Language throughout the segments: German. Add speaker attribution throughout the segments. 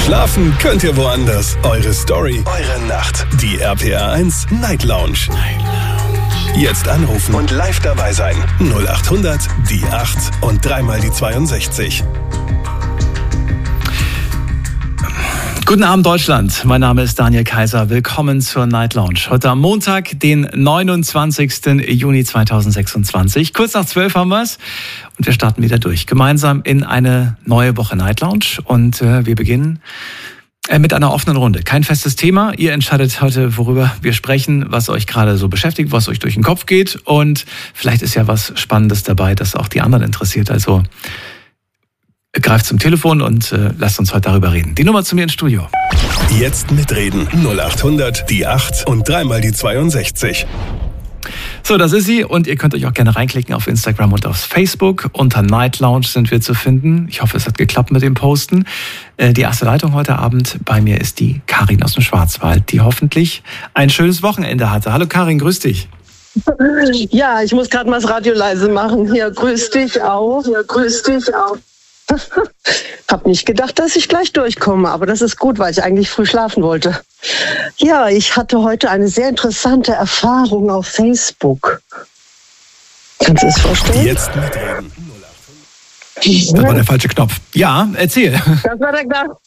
Speaker 1: Schlafen könnt ihr woanders. Eure Story, eure Nacht. Die RPR 1 Night Lounge. Jetzt anrufen und live dabei sein. 0800 die 8 und dreimal die 62.
Speaker 2: Guten Abend, Deutschland. Mein Name ist Daniel Kaiser. Willkommen zur Night Lounge. Heute am Montag, den 29. Juni 2026. Kurz nach 12 haben wir es und wir starten wieder durch. Gemeinsam in eine neue Woche Night Lounge und wir beginnen mit einer offenen Runde. Kein festes Thema. Ihr entscheidet heute, worüber wir sprechen, was euch gerade so beschäftigt, was euch durch den Kopf geht und vielleicht ist ja was Spannendes dabei, das auch die anderen interessiert. Also greift zum Telefon und lasst uns heute darüber reden. Die Nummer zu mir ins Studio.
Speaker 1: Jetzt mitreden. 0800 die 8 und dreimal die 62.
Speaker 2: So, das ist sie und ihr könnt euch auch gerne reinklicken auf Instagram und auf Facebook. Unter Night Lounge sind wir zu finden. Ich hoffe, es hat geklappt mit dem Posten. Die erste Leitung heute Abend bei mir ist die Karin aus dem Schwarzwald, die hoffentlich ein schönes Wochenende hatte. Hallo Karin, grüß dich.
Speaker 3: Ja, ich muss gerade mal das Radio leise machen. Ja, grüß dich auch. Ja, grüß dich auch. Hab nicht gedacht, dass ich gleich durchkomme, aber das ist gut, weil ich eigentlich früh schlafen wollte. Ja, ich hatte heute eine sehr interessante Erfahrung auf Facebook. Kannst du es vorstellen?
Speaker 1: Jetzt mitreden.
Speaker 2: Das war der falsche Knopf. Ja, erzähl.
Speaker 3: Das war der Knopf.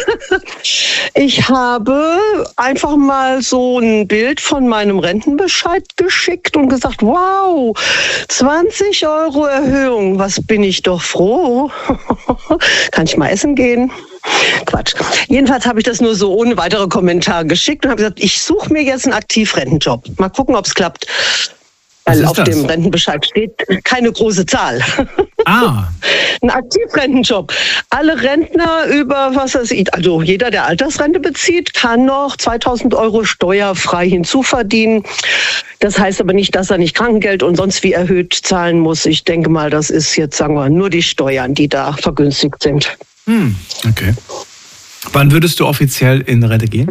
Speaker 3: Ich habe einfach mal so ein Bild von meinem Rentenbescheid geschickt und gesagt, wow, 20 € Erhöhung, was bin ich doch froh. Kann ich mal essen gehen? Quatsch. Jedenfalls habe ich das nur so ohne weitere Kommentare geschickt und habe gesagt, ich suche mir jetzt einen Aktivrentenjob. Mal gucken, ob es klappt. Weil auf dem Rentenbescheid steht keine große Zahl.
Speaker 2: Ah.
Speaker 3: Ein Aktivrentenjob. Alle Rentner über, was weiß ich, also jeder, der Altersrente bezieht, kann noch 2.000 € steuerfrei hinzuverdienen. Das heißt aber nicht, dass er nicht Krankengeld und sonst wie erhöht zahlen muss. Ich denke mal, das ist jetzt, sagen wir, nur die Steuern, die da vergünstigt sind.
Speaker 2: Okay. Wann würdest du offiziell in Rente gehen?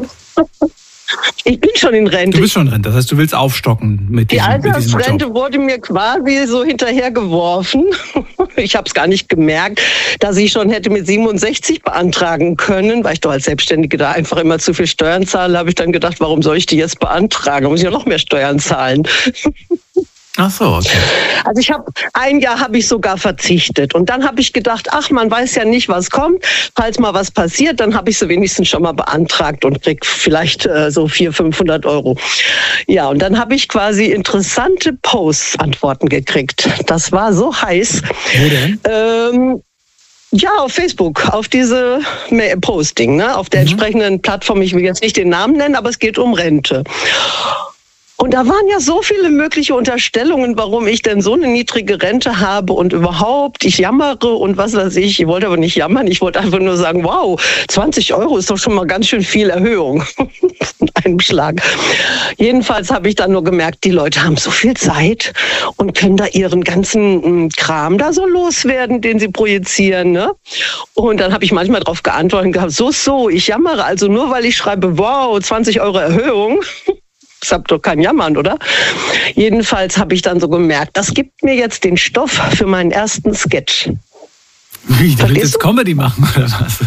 Speaker 3: Ich bin schon in Rente.
Speaker 2: Du bist schon in Rente, das heißt, du willst aufstocken mit diesem Job.
Speaker 3: Die Altersrente wurde mir quasi so hinterhergeworfen. Ich habe es gar nicht gemerkt, dass ich schon hätte mit 67 beantragen können, weil ich doch als Selbstständige da einfach immer zu viel Steuern zahle. Habe ich dann gedacht, warum soll ich die jetzt beantragen? Da muss ich ja noch mehr Steuern zahlen.
Speaker 2: Ach so, okay.
Speaker 3: Also ein Jahr habe ich sogar verzichtet. Und dann habe ich gedacht, ach, man weiß ja nicht, was kommt. Falls mal was passiert, dann habe ich sie wenigstens schon mal beantragt und krieg vielleicht so 400-500 €. Ja, und dann habe ich quasi interessante Posts-Antworten gekriegt. Das war so heiß.
Speaker 2: Wo denn?
Speaker 3: Ja, auf Facebook, auf diese Posting, ne, auf der entsprechenden Plattform. Ich will jetzt nicht den Namen nennen, aber es geht um Rente. Und da waren ja so viele mögliche Unterstellungen, warum ich denn so eine niedrige Rente habe und überhaupt, ich jammere und was weiß ich. Ich wollte aber nicht jammern, ich wollte einfach nur sagen, wow, 20 € ist doch schon mal ganz schön viel Erhöhung in einem Schlag. Jedenfalls habe ich dann nur gemerkt, die Leute haben so viel Zeit und können da ihren ganzen Kram da so loswerden, den sie projizieren, ne? Und dann habe ich manchmal darauf geantwortet und gehabt, so, ich jammere also nur, weil ich schreibe, wow, 20 € Erhöhung. Das habt doch kein Jammern, oder? Jedenfalls habe ich dann so gemerkt, das gibt mir jetzt den Stoff für meinen ersten Sketch.
Speaker 2: Wie, du willst jetzt Comedy machen, oder was?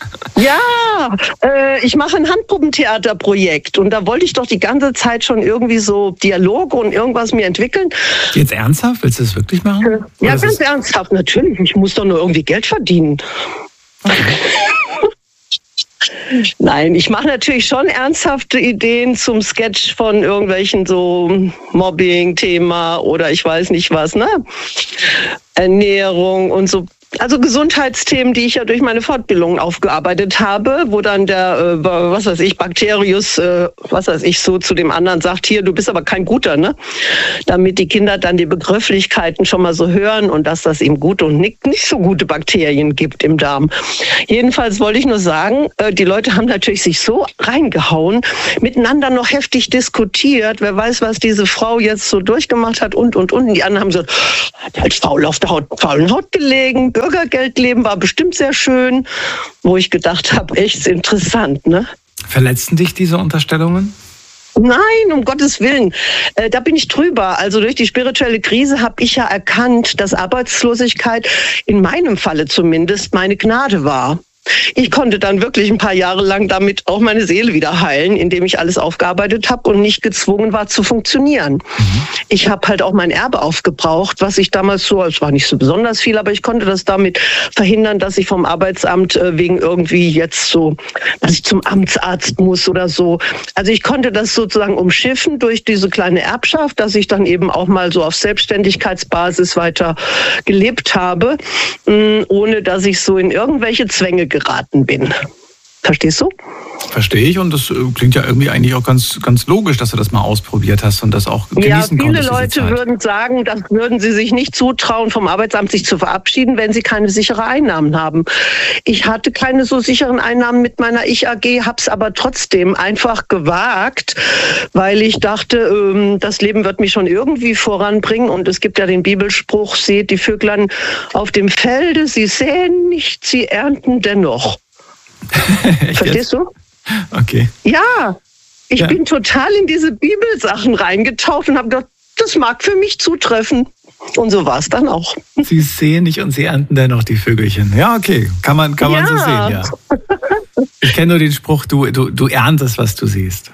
Speaker 3: Ja, ich mache ein Handpuppentheaterprojekt und da wollte ich doch die ganze Zeit schon irgendwie so Dialoge und irgendwas mir entwickeln.
Speaker 2: Jetzt ernsthaft? Willst du das wirklich machen?
Speaker 3: Ja, ganz ernsthaft, natürlich. Ich muss doch nur irgendwie Geld verdienen. Okay. Nein, ich mache natürlich schon ernsthafte Ideen zum Sketch von irgendwelchen so Mobbing-Thema oder ich weiß nicht was, ne? Ernährung und so. Also Gesundheitsthemen, die ich ja durch meine Fortbildung aufgearbeitet habe, wo dann der, Bakterius, so zu dem anderen sagt, hier, du bist aber kein Guter, ne? Damit die Kinder dann die Begrifflichkeiten schon mal so hören und dass das eben gute und nicht so gute Bakterien gibt im Darm. Jedenfalls wollte ich nur sagen, die Leute haben natürlich sich so reingehauen, miteinander noch heftig diskutiert, wer weiß, was diese Frau jetzt so durchgemacht hat und. Die anderen haben so, hat halt faul auf der faulen Haut gelegen, Bürgergeldleben war bestimmt sehr schön, wo ich gedacht habe, echt interessant, ne?
Speaker 2: Verletzten dich diese Unterstellungen?
Speaker 3: Nein, um Gottes Willen. Da bin ich drüber. Also durch die spirituelle Krise habe ich ja erkannt, dass Arbeitslosigkeit in meinem Falle zumindest meine Gnade war. Ich konnte dann wirklich ein paar Jahre lang damit auch meine Seele wieder heilen, indem ich alles aufgearbeitet habe und nicht gezwungen war zu funktionieren. Ich habe halt auch mein Erbe aufgebraucht, was ich damals so, es war nicht so besonders viel, aber ich konnte das damit verhindern, dass ich vom Arbeitsamt wegen irgendwie jetzt so, dass ich zum Amtsarzt muss oder so. Also ich konnte das sozusagen umschiffen durch diese kleine Erbschaft, dass ich dann eben auch mal so auf Selbstständigkeitsbasis weiter gelebt habe, ohne dass ich so in irgendwelche Zwänge geraten bin. Verstehst du?
Speaker 2: Verstehe ich, und das klingt ja irgendwie eigentlich auch ganz, ganz logisch, dass du das mal ausprobiert hast und das auch genießen konntest.
Speaker 3: Ja, viele Leute würden sagen, das würden sie sich nicht zutrauen, vom Arbeitsamt sich zu verabschieden, wenn sie keine sicheren Einnahmen haben. Ich hatte keine so sicheren Einnahmen mit meiner Ich-AG, habe es aber trotzdem einfach gewagt, weil ich dachte, das Leben wird mich schon irgendwie voranbringen, und es gibt ja den Bibelspruch, seht die Vöglein auf dem Felde, sie säen nicht, sie ernten dennoch. Verstehst du?
Speaker 2: Okay.
Speaker 3: Ja, ich bin total in diese Bibelsachen reingetaucht und habe gedacht, das mag für mich zutreffen. Und so war es dann auch.
Speaker 2: Sie sehen nicht und sie ernten dennoch die Vögelchen. Ja, okay. Kann man so sehen, ja. Ich kenne nur den Spruch, du erntest, was du siehst.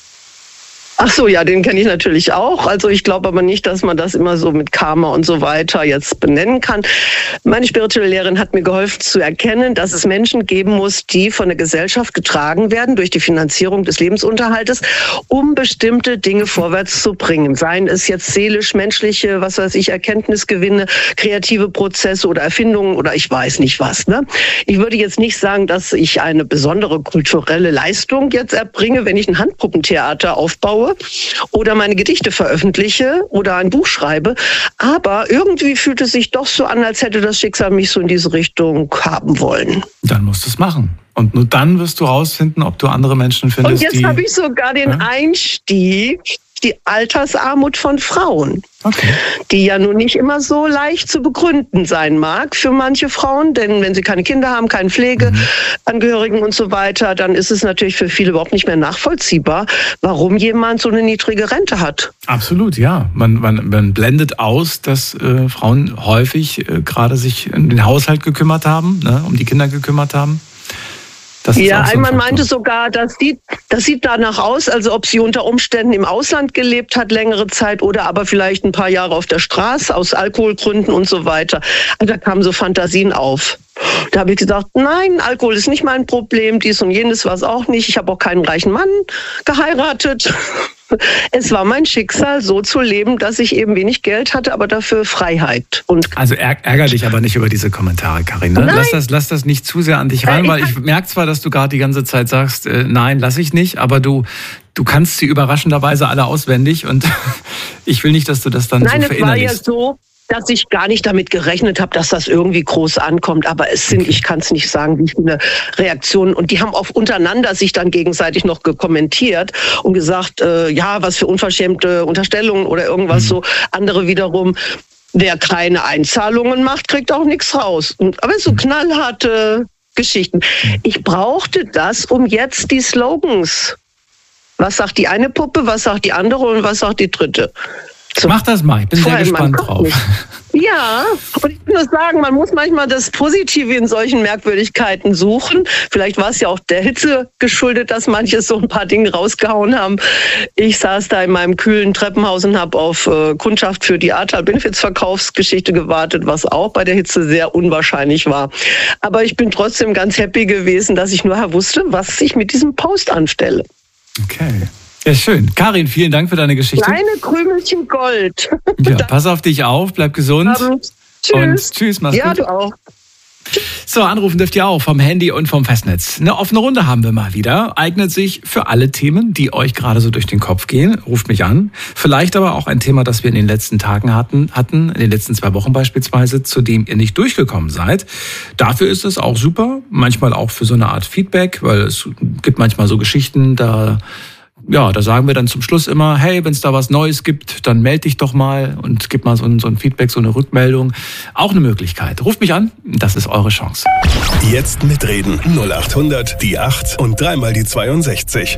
Speaker 3: Ach so, ja, den kenne ich natürlich auch. Also ich glaube aber nicht, dass man das immer so mit Karma und so weiter jetzt benennen kann. Meine spirituelle Lehrerin hat mir geholfen zu erkennen, dass es Menschen geben muss, die von der Gesellschaft getragen werden durch die Finanzierung des Lebensunterhaltes, um bestimmte Dinge vorwärts zu bringen. Seien es jetzt seelisch, menschliche, was weiß ich, Erkenntnisgewinne, kreative Prozesse oder Erfindungen oder ich weiß nicht was. Ne? Ich würde jetzt nicht sagen, dass ich eine besondere kulturelle Leistung jetzt erbringe, wenn ich ein Handpuppentheater aufbaue oder meine Gedichte veröffentliche oder ein Buch schreibe. Aber irgendwie fühlt es sich doch so an, als hätte das Schicksal mich so in diese Richtung haben wollen.
Speaker 2: Dann musst du es machen. Und nur dann wirst du rausfinden, ob du andere Menschen findest,
Speaker 3: die... Und jetzt habe ich sogar den Einstieg, die Altersarmut von Frauen, die ja nun nicht immer so leicht zu begründen sein mag für manche Frauen, denn wenn sie keine Kinder haben, keine Pflegeangehörigen und so weiter, dann ist es natürlich für viele überhaupt nicht mehr nachvollziehbar, warum jemand so eine niedrige Rente hat.
Speaker 2: Absolut, ja. Man blendet aus, dass Frauen häufig gerade sich um den Haushalt gekümmert haben, ne, um die Kinder gekümmert haben.
Speaker 3: Ja, ein Mann meinte sogar, das sieht danach aus, als ob sie unter Umständen im Ausland gelebt hat, längere Zeit, oder aber vielleicht ein paar Jahre auf der Straße, aus Alkoholgründen und so weiter. Also da kamen so Fantasien auf. Da habe ich gesagt, nein, Alkohol ist nicht mein Problem, dies und jenes war es auch nicht. Ich habe auch keinen reichen Mann geheiratet. Es war mein Schicksal, so zu leben, dass ich eben wenig Geld hatte, aber dafür Freiheit.
Speaker 2: Also ärger dich aber nicht über diese Kommentare, Karin. Ne? Lass das nicht zu sehr an dich ran, weil ich merke zwar, dass du gerade die ganze Zeit sagst, nein, lass ich nicht, aber du kannst sie überraschenderweise alle auswendig, und ich will nicht, dass du das dann so verinnerlichst. Nein, es war ja so,
Speaker 3: dass ich gar nicht damit gerechnet habe, dass das irgendwie groß ankommt. Aber es sind, ich kann es nicht sagen, wie viele Reaktionen. Und die haben auch untereinander sich dann gegenseitig noch kommentiert und gesagt, ja, was für unverschämte Unterstellungen oder irgendwas so. Andere wiederum, wer keine Einzahlungen macht, kriegt auch nichts raus. Aber so knallharte Geschichten. Ich brauchte das, um jetzt die Slogans. Was sagt die eine Puppe, was sagt die andere und was sagt die dritte?
Speaker 2: Mach das mal, ich bin sehr gespannt drauf.
Speaker 3: Ja, und ich will nur sagen, man muss manchmal das Positive in solchen Merkwürdigkeiten suchen. Vielleicht war es ja auch der Hitze geschuldet, dass manche so ein paar Dinge rausgehauen haben. Ich saß da in meinem kühlen Treppenhaus und habe auf Kundschaft für die Ahrtal Benefits-Verkaufsgeschichte gewartet, was auch bei der Hitze sehr unwahrscheinlich war. Aber ich bin trotzdem ganz happy gewesen, dass ich nur wusste, was ich mit diesem Post anstelle.
Speaker 2: Okay. Ja, schön. Karin, vielen Dank für deine Geschichte.
Speaker 3: Kleine Krümelchen Gold.
Speaker 2: Ja, pass auf dich auf, bleib gesund.
Speaker 3: Tschüss.
Speaker 2: Und tschüss, mach's gut.
Speaker 3: Ja, du auch.
Speaker 2: So, anrufen dürft ihr auch vom Handy und vom Festnetz. Eine offene Runde haben wir mal wieder. Eignet sich für alle Themen, die euch gerade so durch den Kopf gehen. Ruft mich an. Vielleicht aber auch ein Thema, das wir in den letzten Tagen hatten, in den letzten 2 Wochen beispielsweise, zu dem ihr nicht durchgekommen seid. Dafür ist es auch super. Manchmal auch für so eine Art Feedback, weil es gibt manchmal so Geschichten, da sagen wir dann zum Schluss immer, hey, wenn es da was Neues gibt, dann melde dich doch mal und gib mal so ein Feedback, so eine Rückmeldung. Auch eine Möglichkeit. Ruft mich an, das ist eure Chance.
Speaker 1: Jetzt mitreden. 0800 die 8 und 3 mal die 62.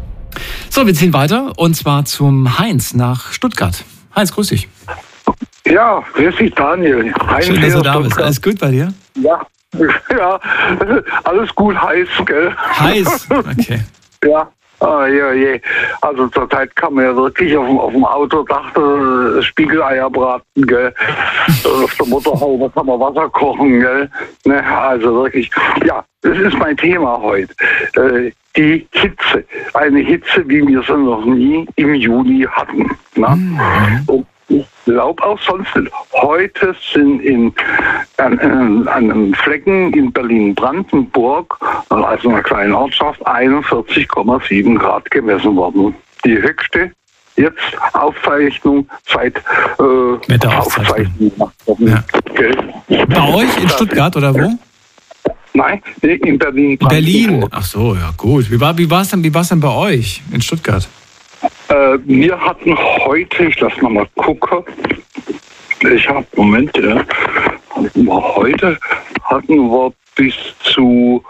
Speaker 2: So, wir ziehen weiter und zwar zum Heinz nach Stuttgart. Heinz, grüß dich.
Speaker 4: Ja, grüß dich, Daniel.
Speaker 2: Schön, dass du da bist. Alles gut bei dir?
Speaker 4: Ja, Ja, alles gut heiß, gell?
Speaker 2: Heiß? Okay.
Speaker 4: Ja. Je. Also zurzeit kann man ja wirklich auf dem Autodach Spiegeleier braten, gell? Auf der Motorhaube kann man Wasser kochen, gell? Ne, also wirklich, ja, das ist mein Thema heute. Die Hitze. Eine Hitze, wie wir sie noch nie im Juni hatten. Ne? Und ich glaube auch sonst nicht. Heute sind an Flecken in Berlin-Brandenburg, also einer kleinen Ortschaft, 41,7 Grad gemessen worden. Die höchste jetzt Aufzeichnung seit
Speaker 2: Wetteraufzeichnung. Ja. Bei euch in Stuttgart oder wo?
Speaker 4: Nein, in Berlin.
Speaker 2: Berlin. Ach so, ja gut. Wie war's denn bei euch in Stuttgart?
Speaker 4: Wir hatten heute, ich lass mal gucken, heute hatten wir bis zu,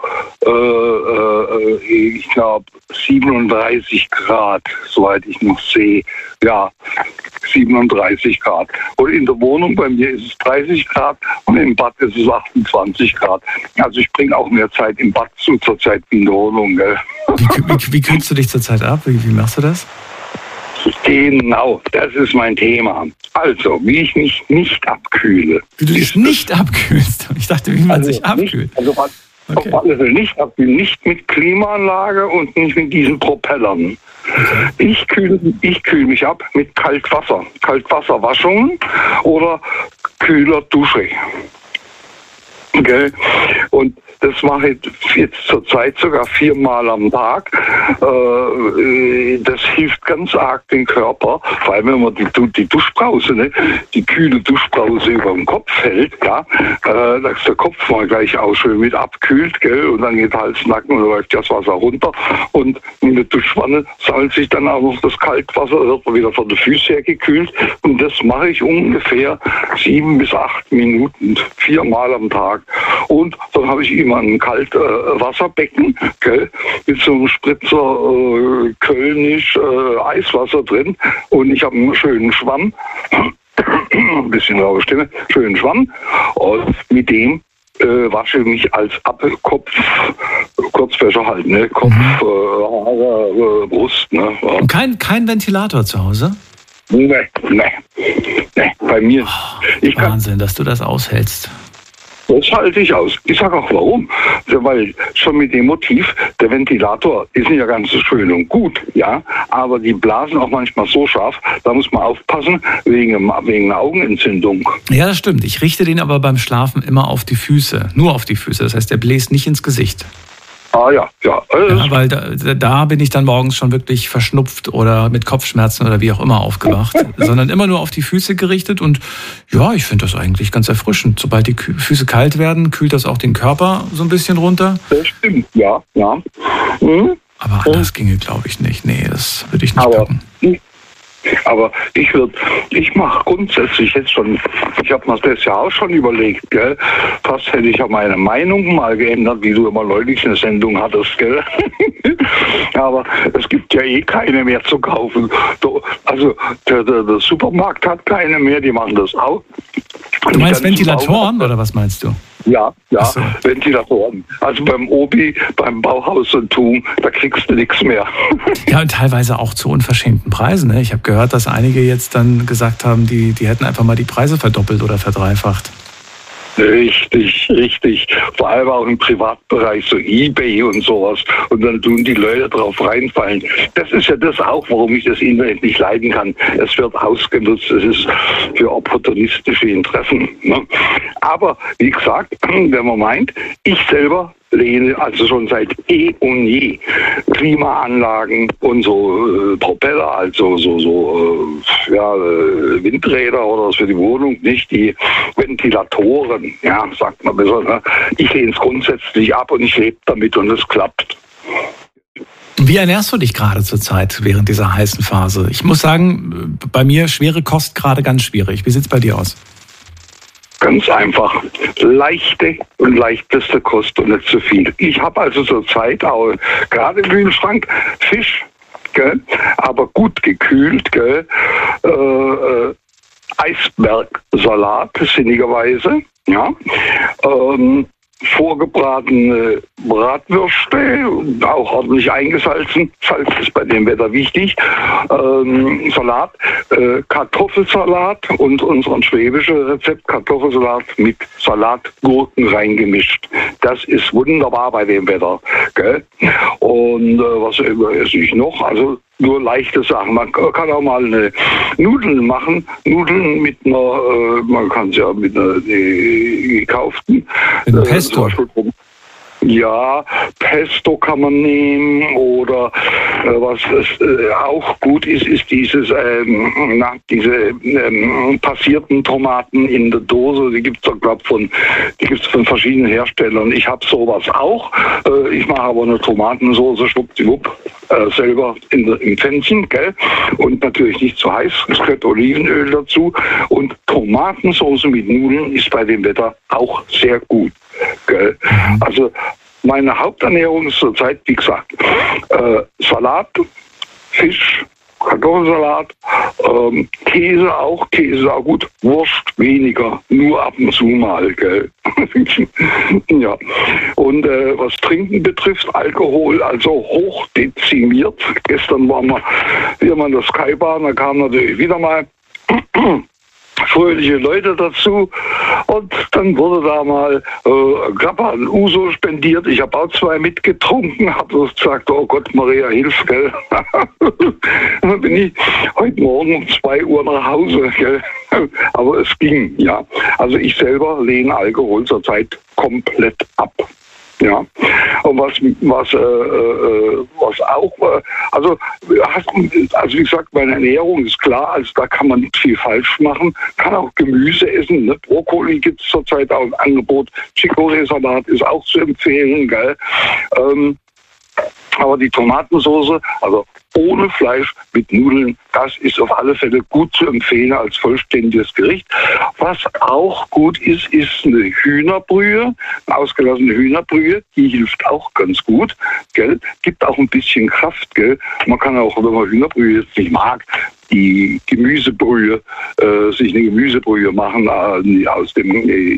Speaker 4: ich glaube, 37 Grad, soweit ich noch sehe. Ja, 37 Grad. Und in der Wohnung bei mir ist es 30 Grad und im Bad ist es 28 Grad. Also ich bringe auch mehr Zeit im Bad zu zurzeit wie in der Wohnung. Gell?
Speaker 2: Wie kühlst du dich zurzeit ab? Wie machst du das?
Speaker 4: Genau, das ist mein Thema. Also, wie ich mich nicht abkühle.
Speaker 2: Wie du dich nicht abkühlst? Ich dachte, wie man sich abkühlt.
Speaker 4: Auf alle Fälle nicht abkühlen. Nicht mit Klimaanlage und nicht mit diesen Propellern. Okay. Ich kühle mich ab mit Kaltwasser. Kaltwasserwaschungen oder kühler Dusche. Gell? Und das mache ich jetzt zurzeit sogar 4-mal am Tag. Das hilft ganz arg den Körper, vor allem wenn man die Duschbrause, ne, die kühle Duschbrause über den Kopf hält, ja, dass der Kopf mal gleich auch schön mit abkühlt, gell, und dann geht Hals, Nacken und läuft das Wasser runter und in der Duschwanne sammelt sich dann auch noch das Kaltwasser, wird man wieder von den Füßen her gekühlt und das mache ich ungefähr 7 bis 8 Minuten, 4-mal am Tag. Und dann habe ich immer ein Kaltwasserbecken, gell, mit so einem Spritzer Kölnisch Eiswasser drin und ich habe einen schönen Schwamm, ein bisschen raue Stimme, schönen Schwamm und mit dem wasche ich mich als Kurzwäsche halt, ne, Kopf, Haare, Brust, ne.
Speaker 2: Und kein Ventilator zu Hause?
Speaker 4: Nee, bei mir.
Speaker 2: Wahnsinn, dass du das aushältst.
Speaker 4: Das halte ich aus. Ich sage auch warum. Weil schon mit dem Motiv, der Ventilator ist ja ganz so schön und gut, ja, aber die blasen auch manchmal so scharf, da muss man aufpassen, wegen einer Augenentzündung.
Speaker 2: Ja, das stimmt. Ich richte den aber beim Schlafen immer auf die Füße, nur auf die Füße. Das heißt, der bläst nicht ins Gesicht.
Speaker 4: Ja.
Speaker 2: Ja, weil da bin ich dann morgens schon wirklich verschnupft oder mit Kopfschmerzen oder wie auch immer aufgewacht, sondern immer nur auf die Füße gerichtet und ja, ich finde das eigentlich ganz erfrischend. Sobald die Füße kalt werden, kühlt das auch den Körper so ein bisschen runter.
Speaker 4: Das stimmt, ja. Mhm.
Speaker 2: Aber anders ginge, glaube ich, nicht. Nee, das würde ich nicht packen.
Speaker 4: Aber ich mache grundsätzlich jetzt schon, ich habe mir das ja auch schon überlegt, gell? Fast hätte ich ja meine Meinung mal geändert, wie du immer neulich eine Sendung hattest, gell? Aber es gibt ja keine mehr zu kaufen. Also der Supermarkt hat keine mehr, die machen das auch.
Speaker 2: Du meinst Ventilatoren oder was meinst du?
Speaker 4: Ja, so. Ventilatoren. Also beim Obi, beim Bauhaus und Tum, da kriegst du nichts mehr.
Speaker 2: Ja, und teilweise auch zu unverschämten Preisen. Ne? Ich habe gehört, dass einige jetzt dann gesagt haben, die hätten einfach mal die Preise verdoppelt oder verdreifacht.
Speaker 4: Richtig. Vor allem auch im Privatbereich, so eBay und sowas. Und dann tun die Leute drauf reinfallen. Das ist ja das auch, warum ich das Internet nicht leiden kann. Es wird ausgenutzt, es ist für opportunistische Interessen. Ne? Aber wie gesagt, wenn man meint, ich selber lehne also schon seit und je Klimaanlagen und so Propeller, also Windräder oder was für die Wohnung, nicht die Ventilatoren, ja, sagt man besser. Ne? Ich lehne es grundsätzlich ab und ich lebe damit und es klappt.
Speaker 2: Wie ernährst du dich gerade zur Zeit während dieser heißen Phase? Ich muss sagen, bei mir schwere Kost gerade ganz schwierig. Wie sieht es bei dir aus?
Speaker 4: Ganz einfach. Leichteste Kost und nicht zu viel. Ich habe also zurzeit auch gerade im Kühlschrank Fisch, gell, aber gut gekühlt, gell, Eisbergsalat, sinnigerweise, ja, vorgebratene Bratwürste, auch ordentlich eingesalzen. Salz ist bei dem Wetter wichtig. Salat, Kartoffelsalat und unseren schwäbischen Rezept Kartoffelsalat mit Salatgurken reingemischt. Das ist wunderbar bei dem Wetter. Gell? Und was esse ich noch? Also nur leichte Sachen. Man kann auch mal eine Nudeln machen. Nudeln mit einer, man kann es ja mit einer gekauften.
Speaker 2: Mit Pesto.
Speaker 4: Ja, Pesto kann man nehmen oder was auch gut ist dieses diese passierten Tomaten in der Dose. Die gibt's von verschiedenen Herstellern. Ich habe sowas auch. Ich mache aber eine Tomatensauce schwuppdiwupp selber im Pfännchen, gell? Und natürlich nicht zu heiß. Es gehört Olivenöl dazu. Und Tomatensauce mit Nudeln ist bei dem Wetter auch sehr gut. Gell? Also meine Haupternährung ist zurzeit, wie gesagt, Salat, Fisch, Kartoffelsalat, Käse auch gut, Wurst weniger, nur ab und zu mal, gell? Ja. Und was Trinken betrifft, Alkohol, also hochdezimiert. Gestern waren wir wieder mal in der Skybar, da kamen natürlich wieder mal fröhliche Leute dazu und dann wurde da mal Grappa ein Uso spendiert. Ich habe auch 2 mitgetrunken, habe gesagt, oh Gott, Maria, hilf, gell. Dann bin ich heute Morgen um 2 Uhr nach Hause, gell. Aber es ging, ja. Also ich selber lehne Alkohol zurzeit komplett ab. Ja, und was auch, also wie gesagt, meine Ernährung ist klar, also da kann man nicht viel falsch machen, kann auch Gemüse essen, ne? Brokkoli gibt es zurzeit auch im Angebot, Chicorée-Salat ist auch zu empfehlen, gell? Aber die Tomatensauce, also ohne Fleisch mit Nudeln, das ist auf alle Fälle gut zu empfehlen als vollständiges Gericht. Was auch gut ist, ist eine Hühnerbrühe, eine ausgelassene Hühnerbrühe, die hilft auch ganz gut, gell? Gibt auch ein bisschen Kraft, gell? Man kann auch, wenn man Hühnerbrühe jetzt nicht mag, die Gemüsebrühe, sich eine Gemüsebrühe machen aus dem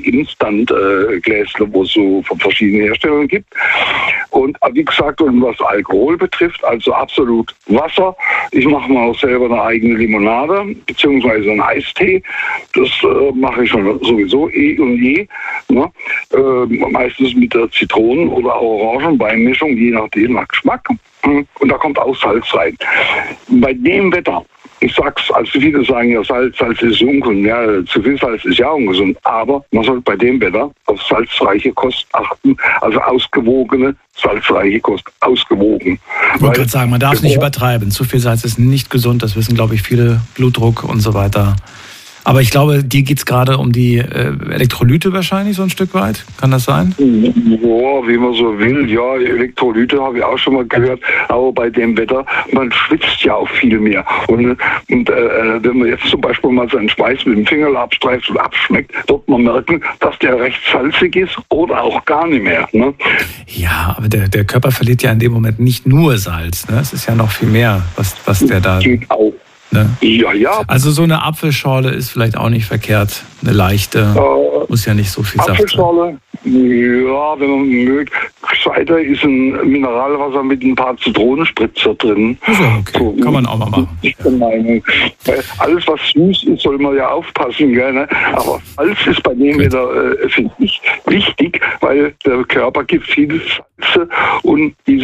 Speaker 4: Instant-Gläsle, wo es so von verschiedenen Herstellern gibt. Und wie gesagt, und was Alkohol betrifft, also absolut Wasser. Ich mache mal auch selber eine eigene Limonade, beziehungsweise einen Eistee. Das mache ich schon sowieso eh und je. Ne? Meistens mit der Zitronen- oder Orangenweinmischung, je nachdem nach Geschmack. Und da kommt auch Salz rein. Bei dem Wetter, ich sag's, also viele sagen ja, Salz ist ungesund. Ja, zu viel Salz ist ja ungesund. Aber man sollte bei dem Wetter auf salzreiche Kost achten. Also ausgewogene, salzreiche Kost. Ausgewogen.
Speaker 2: Ich wollte gerade sagen, man darf es nicht übertreiben. Zu viel Salz ist nicht gesund. Das wissen, glaube ich, viele. Blutdruck und so weiter. Aber ich glaube, dir geht es gerade um die Elektrolyte wahrscheinlich so ein Stück weit. Kann das sein?
Speaker 4: Ja, wie man so will. Ja, Elektrolyte habe ich auch schon mal gehört. Aber bei dem Wetter, man schwitzt ja auch viel mehr. Und wenn man jetzt zum Beispiel mal seinen Schweiß mit dem Finger abstreift und abschmeckt, wird man merken, dass der recht salzig ist oder auch gar nicht mehr. Ne?
Speaker 2: Ja, aber der Körper verliert ja in dem Moment nicht nur Salz. Ne? Es ist ja noch viel mehr, was der da...
Speaker 4: Geht auch.
Speaker 2: Ne?
Speaker 4: Ja.
Speaker 2: Also so eine Apfelschorle ist vielleicht auch nicht verkehrt. Eine leichte, muss ja nicht so viel Saft sein.
Speaker 4: Apfelschorle, ja, wenn man mögt. Gescheiter ist ein Mineralwasser mit ein paar Zitronenspritzer drin.
Speaker 2: Ist ja okay, so, kann man auch mal machen.
Speaker 4: Ich bin Meinung. Alles, was süß ist, soll man ja aufpassen. Gell, ne? Aber Salz ist bei dem wieder, finde ich, wichtig, weil der Körper gibt viele Salze und diese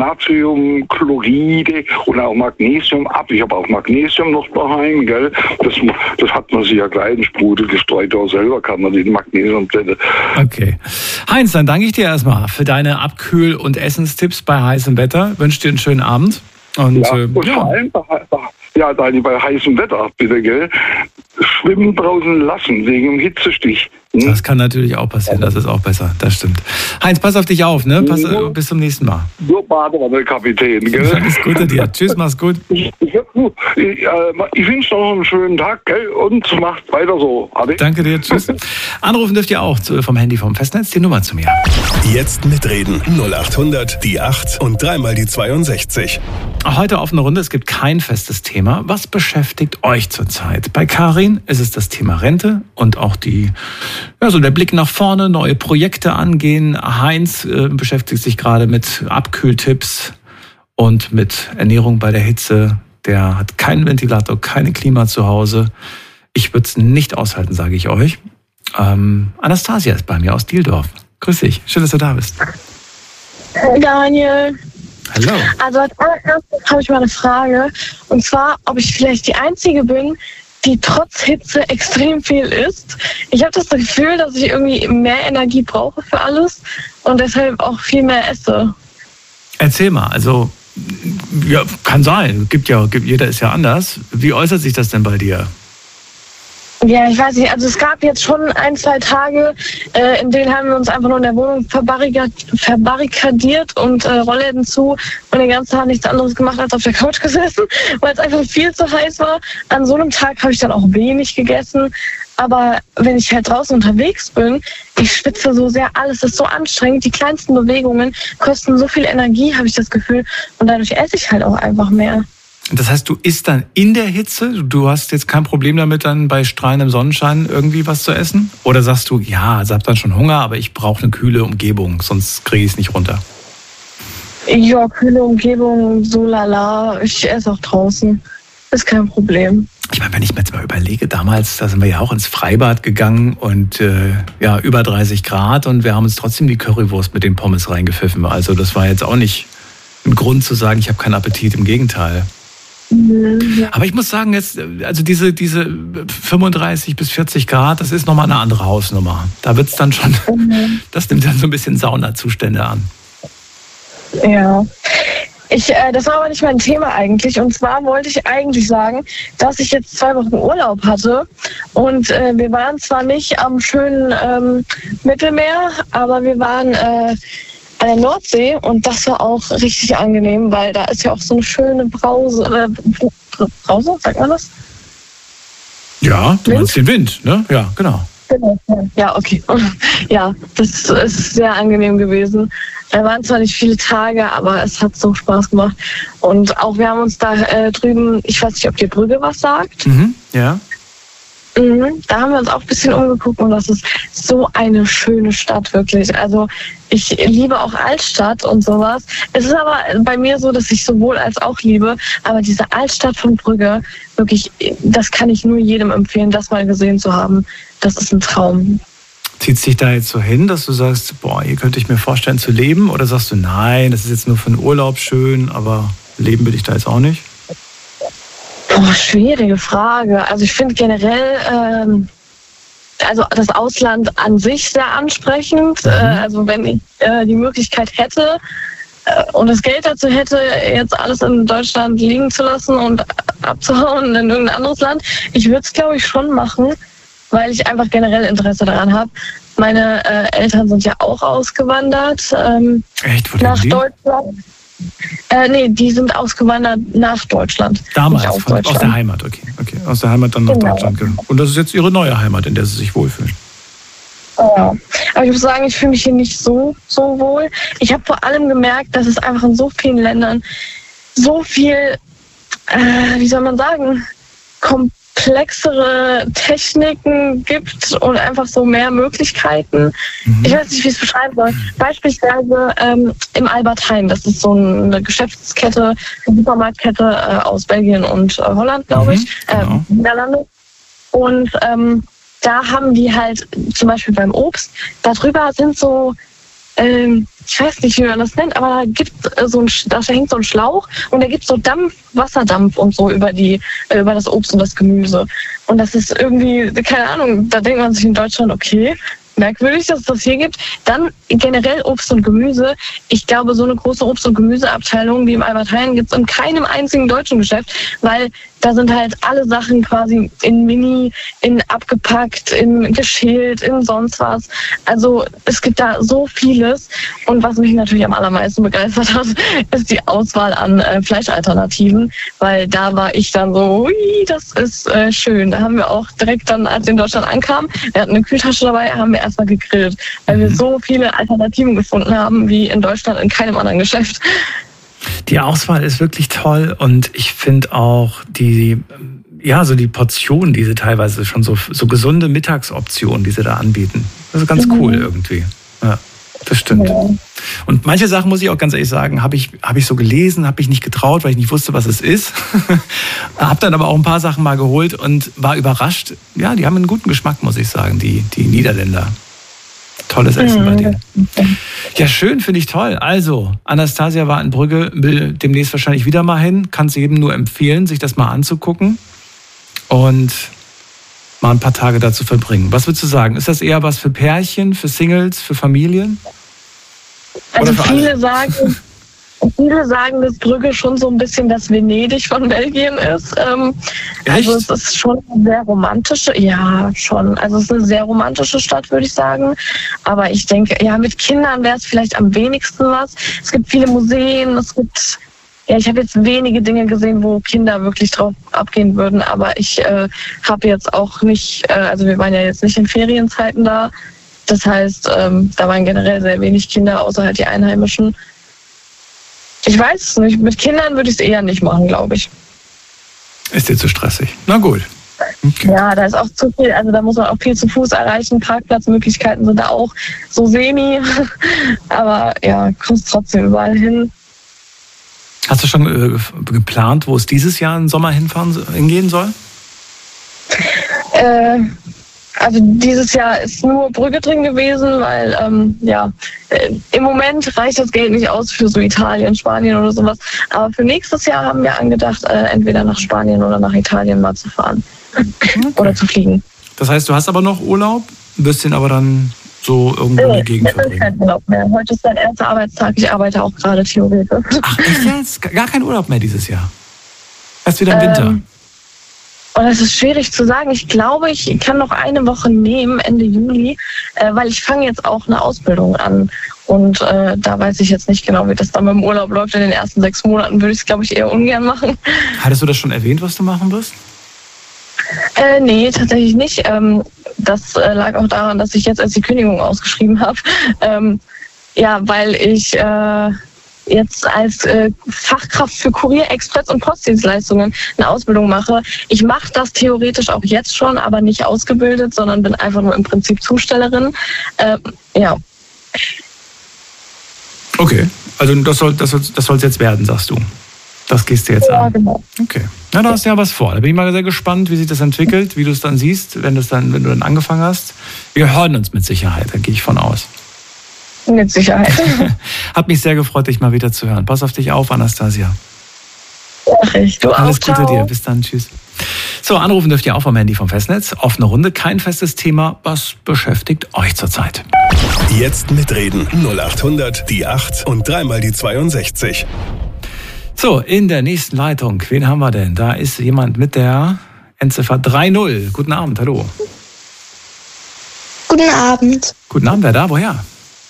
Speaker 4: Natriumchloride und auch Magnesium ab. Ich habe auch Magnesium noch daheim, gell? Das hat man sich ja gleich in Sprudel gestreut, auch selber kann man den Magnesiumzelle.
Speaker 2: Okay. Heinz, dann danke ich dir erstmal für deine Abkühl- und Essenstipps bei heißem Wetter. Wünsche dir einen schönen Abend. Und,
Speaker 4: vor allem Dani, bei heißem Wetter, bitte, gell? Schwimmen draußen lassen, wegen dem Hitzestich.
Speaker 2: Das kann natürlich auch passieren, das ist auch besser, das stimmt. Heinz, pass auf dich auf, ne? Bis zum nächsten Mal.
Speaker 4: Nur Badewanne, Kapitän, gell?
Speaker 2: Alles Gute dir. Tschüss, mach's gut.
Speaker 4: Ich wünsche noch einen schönen Tag, gell? Und macht weiter so. Ade.
Speaker 2: Danke dir, tschüss. Anrufen dürft ihr auch vom Handy vom Festnetz, die Nummer zu mir.
Speaker 1: Jetzt mitreden. 0800 die 8 und 3 die 62.
Speaker 2: Heute offene Runde, es gibt kein festes Thema. Was beschäftigt euch zurzeit? Bei Karin angehen? Ist es das Thema Rente und auch der Blick nach vorne, neue Projekte angehen? Heinz beschäftigt sich gerade mit Abkühltipps und mit Ernährung bei der Hitze. Der hat keinen Ventilator, keine Klima zu Hause. Ich würde es nicht aushalten, sage ich euch. Anastasia ist bei mir aus Dieldorf. Grüß dich, schön, dass du da bist.
Speaker 5: Hey Daniel.
Speaker 2: Hallo.
Speaker 5: Also als allererstes habe ich mal eine Frage. Und zwar, ob ich vielleicht die Einzige bin, die trotz Hitze extrem viel isst. Ich habe das Gefühl, dass ich irgendwie mehr Energie brauche für alles und deshalb auch viel mehr esse.
Speaker 2: Erzähl mal, also ja, kann sein. Jeder ist ja anders. Wie äußert sich das denn bei dir?
Speaker 5: Ja, ich weiß nicht. Also es gab jetzt schon 1-2 Tage, in denen haben wir uns einfach nur in der Wohnung verbarrikadiert und Rollläden zu und den ganzen Tag nichts anderes gemacht als auf der Couch gesessen, weil es einfach viel zu heiß war. An so einem Tag habe ich dann auch wenig gegessen. Aber wenn ich halt draußen unterwegs bin, ich schwitze so sehr, alles ist so anstrengend. Die kleinsten Bewegungen kosten so viel Energie, habe ich das Gefühl. Und dadurch esse ich halt auch einfach mehr.
Speaker 2: Das heißt, du isst dann in der Hitze? Du hast jetzt kein Problem damit, dann bei strahlendem Sonnenschein irgendwie was zu essen? Oder sagst du, ja, ich habe dann schon Hunger, aber ich brauche eine kühle Umgebung, sonst kriege ich es nicht runter?
Speaker 5: Ja, kühle Umgebung, so lala. Ich esse auch draußen. Ist kein Problem.
Speaker 2: Ich meine, wenn ich mir jetzt mal überlege, damals, da sind wir ja auch ins Freibad gegangen und über 30 Grad und wir haben uns trotzdem die Currywurst mit den Pommes reingepfiffen. Also das war jetzt auch nicht ein Grund zu sagen, ich habe keinen Appetit, im Gegenteil. Ja. Aber ich muss sagen, jetzt, also diese 35 bis 40 Grad, das ist nochmal eine andere Hausnummer. Da wird's dann schon, das nimmt dann so ein bisschen Saunazustände an.
Speaker 5: Ja. Das war aber nicht mein Thema eigentlich. Und zwar wollte ich eigentlich sagen, dass ich jetzt 2 Wochen Urlaub hatte. Und wir waren zwar nicht am schönen Mittelmeer, aber wir waren an der Nordsee und das war auch richtig angenehm, weil da ist ja auch so eine schöne Brause, sagt man das?
Speaker 2: Ja, du meinst den Wind, ne? Ja, genau.
Speaker 5: Ja, okay. Ja, das ist sehr angenehm gewesen. Da waren zwar nicht viele Tage, aber es hat so Spaß gemacht. Und auch wir haben uns da drüben, ich weiß nicht, ob die Brügge was sagt.
Speaker 2: Ja.
Speaker 5: Da haben wir uns auch ein bisschen umgeguckt und das ist so eine schöne Stadt, wirklich. Also ich liebe auch Altstadt und sowas. Es ist aber bei mir so, dass ich sowohl als auch liebe, aber diese Altstadt von Brügge, wirklich, das kann ich nur jedem empfehlen, das mal gesehen zu haben. Das ist ein Traum.
Speaker 2: Zieht es dich da jetzt so hin, dass du sagst, boah, hier könnte ich mir vorstellen zu leben? Oder sagst du, nein, das ist jetzt nur für den Urlaub schön, aber leben will ich da jetzt auch nicht?
Speaker 5: Boah, schwierige Frage. Also ich finde generell also das Ausland an sich sehr ansprechend. Also wenn ich die Möglichkeit hätte und das Geld dazu hätte, jetzt alles in Deutschland liegen zu lassen und abzuhauen in irgendein anderes Land, ich würde es, glaube ich, schon machen, weil ich einfach generell Interesse daran habe. Meine Eltern sind ja auch ausgewandert.
Speaker 2: Echt? Wo
Speaker 5: nach
Speaker 2: die?
Speaker 5: Deutschland. Nee, die sind ausgewandert nach Deutschland.
Speaker 2: Damals, aus der Heimat, okay. Aus der Heimat dann nach Deutschland. Genau. Und das ist jetzt ihre neue Heimat, in der sie sich wohlfühlen.
Speaker 5: Ja. Aber ich muss sagen, ich fühle mich hier nicht so wohl. Ich habe vor allem gemerkt, dass es einfach in so vielen Ländern so viel, wie soll man sagen, komplexere Techniken gibt und einfach so mehr Möglichkeiten. Ich weiß nicht, wie ich es beschreiben soll. Beispielsweise im Albert Heijn, das ist so eine Geschäftskette, eine Supermarktkette aus Belgien und Holland, glaube ich, Niederlande. Und da haben die halt zum Beispiel beim Obst, darüber sind so, ich weiß nicht, wie man das nennt, aber da hängt so ein Schlauch und da gibt es so Wasserdampf und so über das Obst und das Gemüse. Und das ist irgendwie, keine Ahnung, da denkt man sich in Deutschland, okay, merkwürdig, dass es das hier gibt. Dann generell Obst und Gemüse. Ich glaube, so eine große Obst- und Gemüseabteilung wie im Albert Heijn gibt es in keinem einzigen deutschen Geschäft, weil da sind halt alle Sachen quasi in Mini, in abgepackt, in geschält, in sonst was. Also es gibt da so vieles. Und was mich natürlich am allermeisten begeistert hat, ist die Auswahl an Fleischalternativen, weil da war ich dann so, ui, das ist schön. Da haben wir auch direkt dann, als wir in Deutschland ankamen, wir hatten eine Kühltasche dabei, haben wir erstmal gegrillt, weil wir so viele Alternativen gefunden haben, wie in Deutschland in keinem anderen Geschäft.
Speaker 2: Die Auswahl ist wirklich toll und ich finde auch ja, so die Portionen, die sie teilweise schon so gesunde Mittagsoptionen, die sie da anbieten. Das ist ganz cool irgendwie. Ja, das stimmt. Ja. Und manche Sachen, muss ich auch ganz ehrlich sagen, habe ich so gelesen, habe ich nicht getraut, weil ich nicht wusste, was es ist. Habe dann aber auch ein paar Sachen mal geholt und war überrascht. Ja, die haben einen guten Geschmack, muss ich sagen, die Niederländer. Tolles Essen bei denen. Ja, schön, finde ich toll. Also, Anastasia war in Brügge, will demnächst wahrscheinlich wieder mal hin. Kann es jedem nur empfehlen, sich das mal anzugucken und mal ein paar Tage dazu verbringen. Was würdest du sagen? Ist das eher was für Pärchen, für Singles, für Familien?
Speaker 5: Also viele sagen, dass Brügge schon so ein bisschen das Venedig von Belgien ist. Also es ist schon eine sehr romantische, ja schon. Also es ist eine sehr romantische Stadt, würde ich sagen. Aber ich denke, ja, mit Kindern wäre es vielleicht am wenigsten was. Es gibt viele Museen, ich habe jetzt wenige Dinge gesehen, wo Kinder wirklich drauf abgehen würden. Aber ich habe jetzt auch nicht, also wir waren ja jetzt nicht in Ferienzeiten da. Das heißt, da waren generell sehr wenig Kinder, außer halt die Einheimischen. Ich weiß es nicht. Mit Kindern würde ich es eher nicht machen, glaube ich.
Speaker 2: Ist dir zu stressig? Na gut.
Speaker 5: Okay. Ja, da ist auch zu viel. Also da muss man auch viel zu Fuß erreichen. Parkplatzmöglichkeiten sind da auch so semi. Aber ja, kommst trotzdem überall hin.
Speaker 2: Hast du schon geplant, wo es dieses Jahr im Sommer hingehen soll?
Speaker 5: Also dieses Jahr ist nur Brügge drin gewesen, weil im Moment reicht das Geld nicht aus für so Italien, Spanien oder sowas. Aber für nächstes Jahr haben wir angedacht, entweder nach Spanien oder nach Italien mal zu fahren. Okay. Oder zu fliegen.
Speaker 2: Das heißt, du hast aber noch Urlaub, wirst den aber dann so irgendwo in der Gegend verbringen?
Speaker 5: Kein Urlaub mehr. Heute ist dein erster Arbeitstag. Ich arbeite auch gerade theoretisch.
Speaker 2: Ach, echt jetzt? Gar kein Urlaub mehr dieses Jahr? Erst wieder im Winter?
Speaker 5: Und das ist schwierig zu sagen. Ich glaube, ich kann noch eine Woche nehmen, Ende Juli, weil ich fange jetzt auch eine Ausbildung an. Und da weiß ich jetzt nicht genau, wie das dann mit dem Urlaub läuft. In den ersten 6 Monaten würde ich es, glaube ich, eher ungern machen.
Speaker 2: Hattest du das schon erwähnt, was du machen wirst?
Speaker 5: Nee, tatsächlich nicht. Das lag auch daran, dass ich jetzt erst die Kündigung ausgeschrieben habe. Weil ich jetzt als Fachkraft für Kurier, Express und Postdienstleistungen eine Ausbildung mache. Ich mache das theoretisch auch jetzt schon, aber nicht ausgebildet, sondern bin einfach nur im Prinzip Zustellerin. Ja.
Speaker 2: Okay, also das soll's jetzt werden, sagst du. Das gehst du jetzt an. Ja, genau. Okay. Na, da hast du ja was vor. Da bin ich mal sehr gespannt, wie sich das entwickelt, wie du es dann siehst, wenn du dann angefangen hast. Wir hören uns mit Sicherheit, da gehe ich von aus.
Speaker 5: Mit Sicherheit.
Speaker 2: Hat mich sehr gefreut, dich mal wieder zu hören. Pass auf dich auf, Anastasia.
Speaker 5: Mach ich. Du auch.
Speaker 2: Alles Gute dir. Bis dann. Tschüss. So, anrufen dürft ihr auch vom Handy vom Festnetz. Offene Runde, kein festes Thema. Was beschäftigt euch zurzeit?
Speaker 1: Jetzt mitreden. 0800 die 8 und 3 mal die 62.
Speaker 2: So, in der nächsten Leitung. Wen haben wir denn? Da ist jemand mit der Endziffer 30. Guten Abend. Hallo.
Speaker 6: Guten Abend.
Speaker 2: Guten Abend. Wer da? Woher?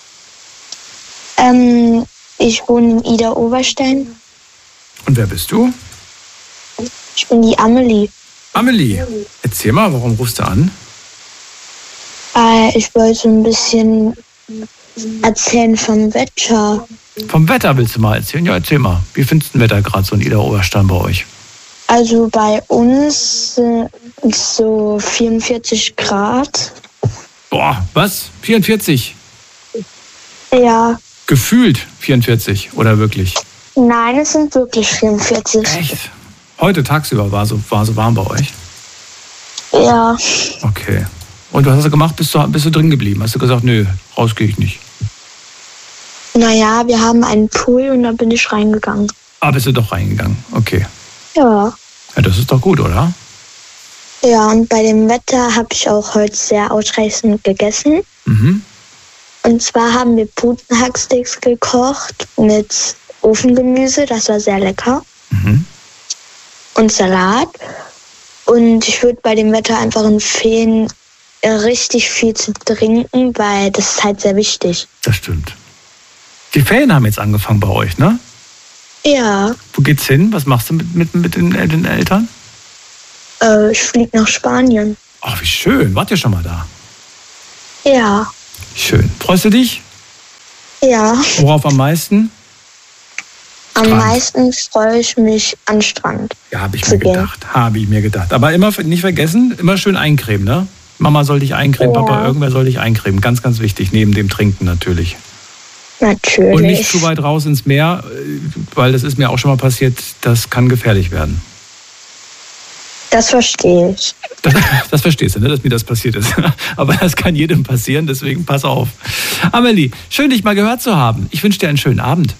Speaker 6: Ich wohne in Idar-Oberstein.
Speaker 2: Und wer bist du?
Speaker 6: Ich bin die Amelie.
Speaker 2: Amelie, erzähl mal, warum rufst du an?
Speaker 6: Ich wollte ein bisschen erzählen vom Wetter.
Speaker 2: Vom Wetter willst du mal erzählen? Ja, erzähl mal. Wie findest du das Wetter gerade so in Idar-Oberstein bei euch?
Speaker 6: Also bei uns ist so 44 Grad.
Speaker 2: Boah, was? 44?
Speaker 6: Ja.
Speaker 2: Gefühlt 44 oder wirklich?
Speaker 6: Nein, es sind wirklich 44.
Speaker 2: Echt? Heute tagsüber war so warm bei euch?
Speaker 6: Ja.
Speaker 2: Okay. Und was hast du gemacht? Bist du drin geblieben? Hast du gesagt, nö, raus gehe ich nicht?
Speaker 6: Naja, wir haben einen Pool und da bin ich reingegangen.
Speaker 2: Ah, bist du doch reingegangen? Okay.
Speaker 6: Ja.
Speaker 2: Ja, das ist doch gut, oder?
Speaker 6: Ja, und bei dem Wetter habe ich auch heute sehr ausreichend gegessen.
Speaker 2: Mhm.
Speaker 6: Und zwar haben wir Putenhacksticks gekocht mit Ofengemüse, das war sehr lecker.
Speaker 2: Mhm.
Speaker 6: Und Salat. Und ich würde bei dem Wetter einfach empfehlen, richtig viel zu trinken, weil das ist halt sehr wichtig.
Speaker 2: Das stimmt. Die Ferien haben jetzt angefangen bei euch, ne?
Speaker 6: Ja.
Speaker 2: Wo geht's hin? Was machst du mit den Eltern?
Speaker 6: Ich fliege nach Spanien.
Speaker 2: Ach, wie schön. Wart ihr schon mal da?
Speaker 6: Ja.
Speaker 2: Schön. Freust du dich?
Speaker 6: Ja.
Speaker 2: Worauf am meisten?
Speaker 6: Am Und meistens freue ich mich an Strand.
Speaker 2: Ja, habe ich mir gedacht. Aber immer nicht vergessen, immer schön eincremen, ne? Mama soll dich eincremen, ja. Papa, irgendwer soll dich eincremen. Ganz, ganz wichtig, neben dem Trinken natürlich.
Speaker 6: Natürlich.
Speaker 2: Und nicht zu weit raus ins Meer, weil das ist mir auch schon mal passiert, das kann gefährlich werden.
Speaker 6: Das verstehe ich.
Speaker 2: Das verstehst du, ne, dass mir das passiert ist. Aber das kann jedem passieren, deswegen pass auf. Amelie, schön, dich mal gehört zu haben. Ich wünsche dir einen schönen Abend.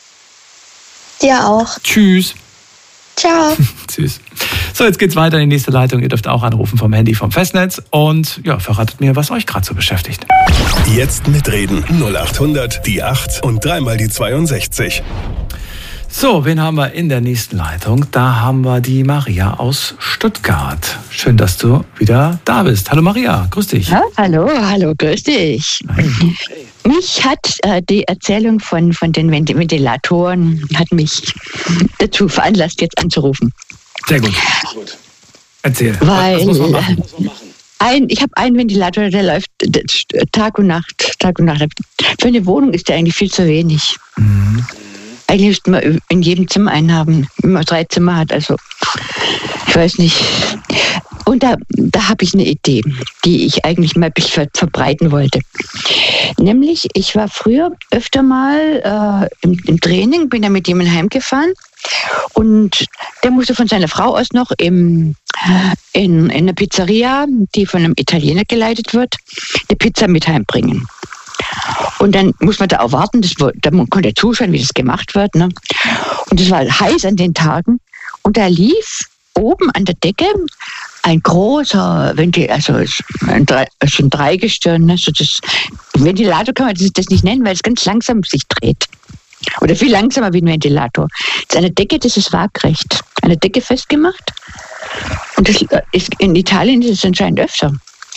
Speaker 6: Dir auch.
Speaker 2: Tschüss.
Speaker 6: Ciao.
Speaker 2: Tschüss. So, jetzt geht's weiter in die nächste Leitung. Ihr dürft auch anrufen vom Handy, vom Festnetz. Und ja, verratet mir, was euch gerade so beschäftigt.
Speaker 1: Jetzt mitreden. 0800 die 8 und dreimal die 62.
Speaker 2: So, wen haben wir in der nächsten Leitung? Da haben wir die Maria aus Stuttgart. Schön, dass du wieder da bist. Hallo Maria, grüß dich.
Speaker 7: Ja, hallo, grüß dich. Hey. Mich hat die Erzählung von den Ventilatoren hat mich dazu veranlasst, jetzt anzurufen.
Speaker 2: Sehr gut. Erzähl.
Speaker 7: Weil
Speaker 2: was muss man machen?
Speaker 7: Ich habe einen Ventilator, der läuft Tag und Nacht. Für eine Wohnung ist der eigentlich viel zu wenig. Mhm. Eigentlich müsste man in jedem Zimmer einen haben, wenn man 3 Zimmer hat. Also, ich weiß nicht. Und da habe ich eine Idee, die ich eigentlich mal ein bisschen verbreiten wollte. Nämlich, ich war früher öfter mal im Training, bin da mit jemandem heimgefahren und der musste von seiner Frau aus noch in einer Pizzeria, die von einem Italiener geleitet wird, die Pizza mit heimbringen. Und dann muss man da auch warten, da konnte er zuschauen, wie das gemacht wird. Ne? Und es war heiß an den Tagen. Und da lief oben an der Decke ein großer Ventilator, also ein Dreigestirn. Ne? So das Ventilator kann man das nicht nennen, weil es ganz langsam sich dreht. Oder viel langsamer wie ein Ventilator. Das ist eine Decke, das ist waagrecht. Eine Decke festgemacht. Und das ist, in Italien ist es anscheinend öfter.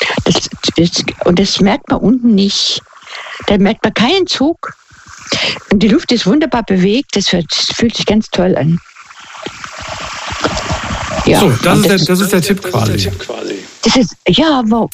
Speaker 7: Und das merkt man unten nicht. Da merkt man keinen Zug. Und die Luft ist wunderbar bewegt. Das fühlt sich ganz toll an.
Speaker 2: Ja. So, das ist der Tipp quasi.
Speaker 7: Das ist, ja, aber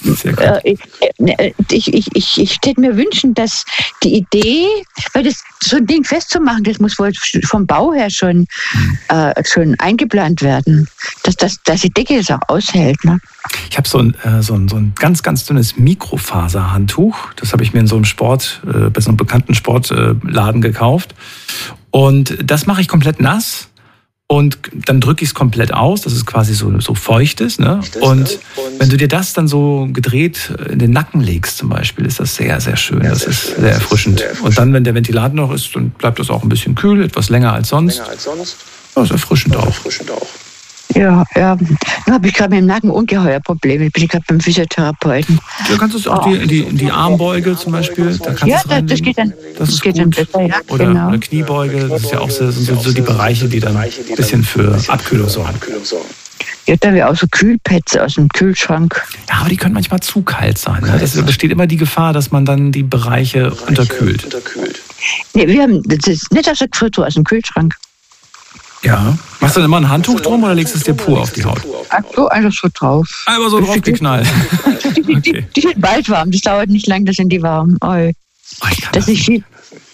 Speaker 7: ich hätte mir wünschen, dass die Idee, weil das so ein Ding festzumachen, das muss wohl vom Bau her schon eingeplant werden, dass die Decke es auch aushält. Ne?
Speaker 2: Ich habe so ein ganz, ganz dünnes Mikrofaserhandtuch. Das habe ich mir in so einem bei so einem bekannten Sportladen gekauft. Und das mache ich komplett nass. Und dann drücke ich es komplett aus, dass es quasi so feucht ist. Ne? Und wenn du dir das dann so gedreht in den Nacken legst zum Beispiel, ist das sehr, sehr schön. Das ist sehr erfrischend. Und dann, wenn der Ventilator noch ist, dann bleibt das auch ein bisschen kühl, etwas länger als sonst. Ja, ist erfrischend auch.
Speaker 7: Ja. Da habe ich gerade mit dem Nacken ungeheuer Probleme. Ich bin gerade beim Physiotherapeuten.
Speaker 2: Du kannst es auch in die Armbeuge zum Beispiel. Da kannst das geht dann. Das geht dann besser, ja. Oder Kniebeuge. Das ist ja auch so die Bereiche, die dann ein bisschen für Abkühlung sorgen.
Speaker 7: Ja, da haben wir auch so Kühlpads aus dem Kühlschrank.
Speaker 2: Ja, aber die können manchmal zu kalt sein. Ne? Es besteht immer die Gefahr, dass man dann die Bereiche unterkühlt.
Speaker 7: Nee, wir haben das ist nicht aus der Gefriertruhe, aus dem Kühlschrank.
Speaker 2: Ja. Machst du dann immer ein Handtuch drum oder legst du es dir pur auf die Haut?
Speaker 7: Ach so, einfach so drauf.
Speaker 2: Einfach so draufgeknallt.
Speaker 7: Okay. Die sind bald warm, das dauert nicht lang, das sind die warm. Das ist viel.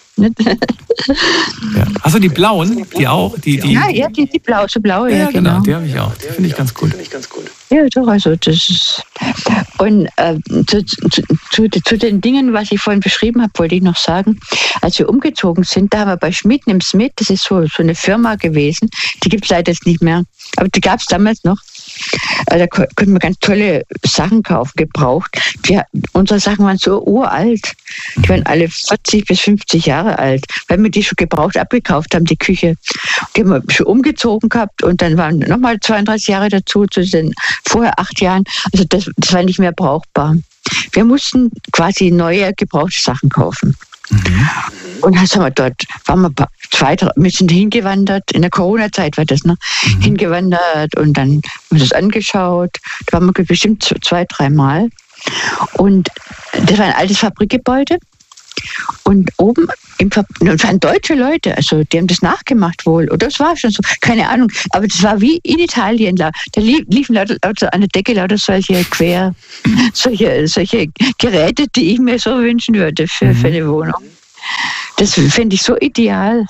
Speaker 2: Ja. Hast du die blauen? Die auch? Die
Speaker 7: blau, so blaue.
Speaker 2: Ja, genau. Die habe ich auch. Die finde ich ganz gut.
Speaker 7: Ja, doch, also das ist. Und zu den Dingen, was ich vorhin beschrieben habe, wollte ich noch sagen, als wir umgezogen sind, da haben wir bei Schmidt im Smith, das ist so eine Firma gewesen, die gibt es leider jetzt nicht mehr, aber die gab es damals noch. Da konnten wir ganz tolle Sachen kaufen, gebraucht. Unsere Sachen waren so uralt. Die waren alle 40 bis 50 Jahre alt, weil wir die schon gebraucht abgekauft haben, die Küche. Die haben wir schon umgezogen gehabt und dann waren nochmal 32 Jahre dazu, zu den vorher 8 Jahren. Also das war nicht mehr brauchbar. Wir mussten quasi neue, gebrauchte Sachen kaufen. Mhm. Und dann wir sind hingewandert, in der Corona-Zeit war das, ne? Mhm. Hingewandert und dann haben wir das angeschaut. Da waren wir bestimmt 2-3 Mal. Und das war ein altes Fabrikgebäude. Und oben das waren deutsche Leute, also die haben das nachgemacht wohl. Oder es war schon so, keine Ahnung. Aber das war wie in Italien. Da liefen lauter an der Decke lauter solche solche Geräte, die ich mir so wünschen würde für eine Wohnung. Das finde ich so ideal.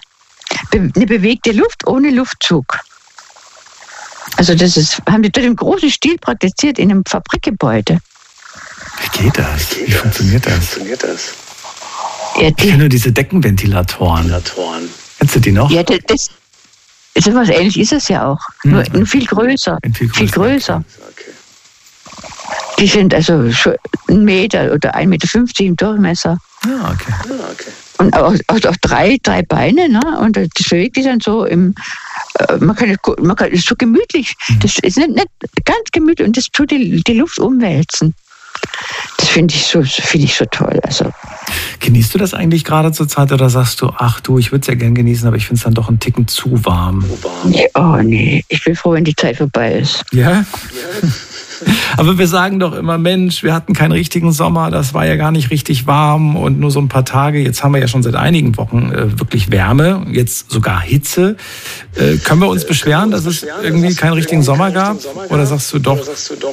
Speaker 7: eine bewegte Luft ohne Luftzug. Also haben die dort im großen Stil praktiziert in einem Fabrikgebäude.
Speaker 2: Wie geht das? Wie funktioniert das?
Speaker 7: Ja,
Speaker 2: Ich kenne nur diese Deckenventilatoren. Kennst du die noch?
Speaker 7: Ja, das so was ähnlich ist es ja auch. Nur viel größer. Viel größer.
Speaker 2: Okay.
Speaker 7: Die sind also schon 1 Meter oder 1,50 Meter im Durchmesser.
Speaker 2: Ja, okay.
Speaker 7: Und auch 3 Beine, ne? Und das bewegt sich dann so man kann es so gemütlich. Das ist nicht ganz gemütlich und das tut die Luft umwälzen. Das finde ich so toll. Also.
Speaker 2: Genießt du das eigentlich gerade zur Zeit oder sagst du, ach du, ich würde es ja gern genießen, aber ich finde es dann doch einen Ticken zu warm?
Speaker 7: Nee, ich bin froh, wenn die Zeit vorbei ist.
Speaker 2: Ja? Aber wir sagen doch immer, Mensch, wir hatten keinen richtigen Sommer, das war ja gar nicht richtig warm und nur so ein paar Tage. Jetzt haben wir ja schon seit einigen Wochen wirklich Wärme, jetzt sogar Hitze. Können wir uns beschweren, dass es irgendwie keinen richtigen Sommer gab? Oder sagst du doch?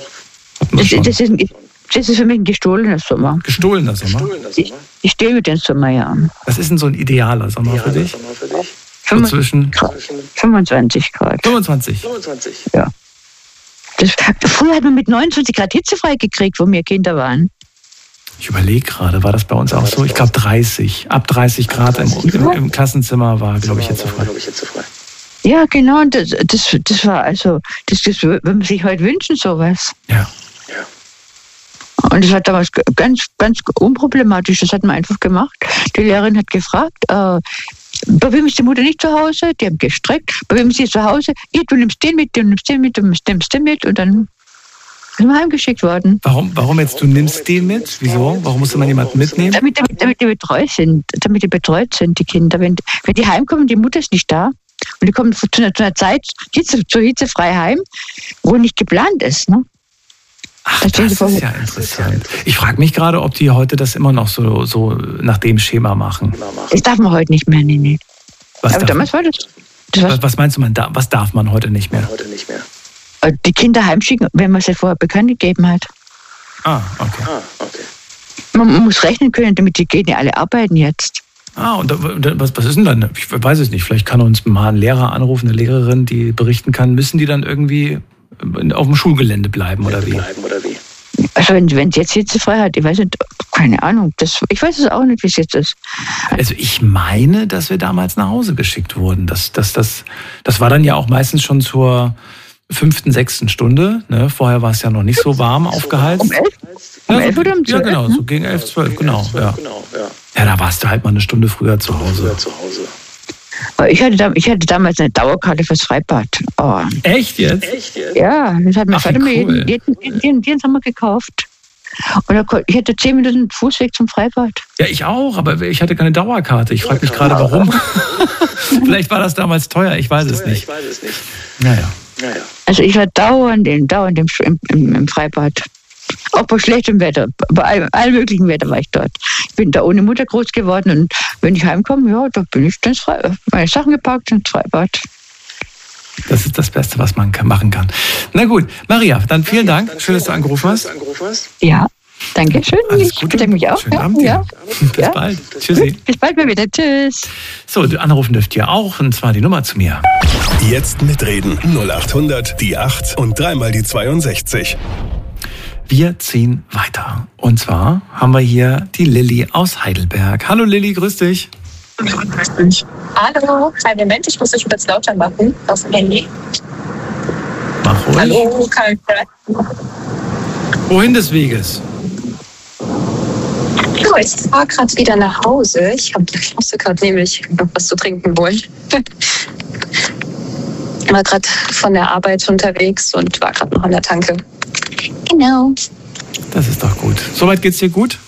Speaker 7: Das ist für mich ein gestohlener Sommer.
Speaker 2: Gestohlener Sommer?
Speaker 7: Ich stehe mit dem Sommer, ja.
Speaker 2: Was ist denn so ein idealer Sommer für dich? So zwischen
Speaker 7: 25 Grad.
Speaker 2: 25?
Speaker 7: Ja. Früher hat man mit 29 Grad hitzefrei gekriegt, wo wir Kinder waren.
Speaker 2: Ich überlege gerade, war das bei uns auch so? Ich glaube 30. Ab 30 Grad im Klassenzimmer war, glaube ich, hitzefrei.
Speaker 7: Ja, genau. Und das war also, das würde man sich heute wünschen, sowas.
Speaker 2: Ja.
Speaker 7: Und das war damals ganz, ganz unproblematisch. Das hat man einfach gemacht. Die Lehrerin hat gefragt, bei wem ist die Mutter nicht zu Hause? Die haben gestreckt. Bei wem ist sie zu Hause? Du nimmst den mit, du nimmst den mit, du nimmst den mit. Und dann sind wir heimgeschickt worden.
Speaker 2: Warum jetzt, du nimmst den mit? Wieso? Warum musste man jemanden mitnehmen?
Speaker 7: Damit die betreut sind, die Kinder. Wenn die heimkommen, die Mutter ist nicht da. Und die kommen zu einer Zeit zur hitzefrei heim, wo nicht geplant ist, ne?
Speaker 2: Ach, das ist ja interessant. Ich frage mich gerade, ob die heute das immer noch so nach dem Schema machen.
Speaker 7: Das darf man heute nicht mehr, nee. Aber damals war das.
Speaker 2: Was meinst du, was darf man heute nicht mehr?
Speaker 7: Die Kinder heimschicken, wenn man sie vorher bekannt gegeben hat.
Speaker 2: Ah, okay.
Speaker 7: Man muss rechnen können, damit die gehen ja alle arbeiten jetzt.
Speaker 2: Und was ist denn dann? Ich weiß es nicht. Vielleicht kann uns mal ein Lehrer anrufen, eine Lehrerin, die berichten kann. Müssen die dann irgendwie auf dem Schulgelände bleiben oder wie?
Speaker 7: Also wenn sie jetzt hitzefrei hat, ich weiß nicht, keine Ahnung. Ich weiß es auch nicht, wie es jetzt ist.
Speaker 2: Also ich meine, dass wir damals nach Hause geschickt wurden. Das war dann ja auch meistens schon zur 5., 6. Stunde. Ne? Vorher war es ja noch nicht so warm aufgeheizt.
Speaker 7: Um 11? Um 11 oder um 12?
Speaker 2: Ja, genau, so gegen 11, 12, genau. Ja, da warst du halt mal eine Stunde früher zu Hause.
Speaker 7: Ich hatte damals eine Dauerkarte fürs Freibad. Oh.
Speaker 2: Echt jetzt?
Speaker 7: Ja, das hat mein Vater mir jeden Sommer gekauft. Und ich hatte 10 Minuten Fußweg zum Freibad.
Speaker 2: Ja, ich auch, aber ich hatte keine Dauerkarte. Ich frage mich gerade, warum. Vielleicht war das damals teuer, ich weiß es nicht. Naja.
Speaker 7: Also ich war dauernd im Freibad. Auch bei schlechtem Wetter, bei allem möglichen Wetter war ich dort. Ich bin da ohne Mutter groß geworden und wenn ich heimkomme, ja, da bin ich ins Freibad. Meine Sachen gepackt ins Freibad.
Speaker 2: Das ist das Beste, was man machen kann. Na gut, Maria, dann vielen Dank. Schön, dass du angerufen hast.
Speaker 7: Ja, danke schön.
Speaker 2: Alles
Speaker 7: Ich bedanke mich auch.
Speaker 2: Schönen Abend dir. Bis bald. Tschüssi.
Speaker 7: Bis bald mal wieder. Tschüss.
Speaker 2: So, anrufen dürft ihr auch, und zwar die Nummer zu mir.
Speaker 1: Jetzt mitreden. 0800 die 8 und 3 die 62.
Speaker 2: Wir ziehen weiter. Und zwar haben wir hier die Lilly aus Heidelberg. Hallo Lilly, grüß dich.
Speaker 8: Hallo, kleinen Moment, ich muss dich kurz lauter machen auf dem Handy.
Speaker 2: Mach ruhig.
Speaker 8: Hallo, kann
Speaker 2: Wohin des Weges?
Speaker 8: ich fahre gerade wieder nach Hause. Ich musste gerade nämlich noch was zu trinken wollen. War gerade von der Arbeit unterwegs und war gerade noch an der Tanke. Genau.
Speaker 2: Das ist doch gut. Soweit geht's dir gut?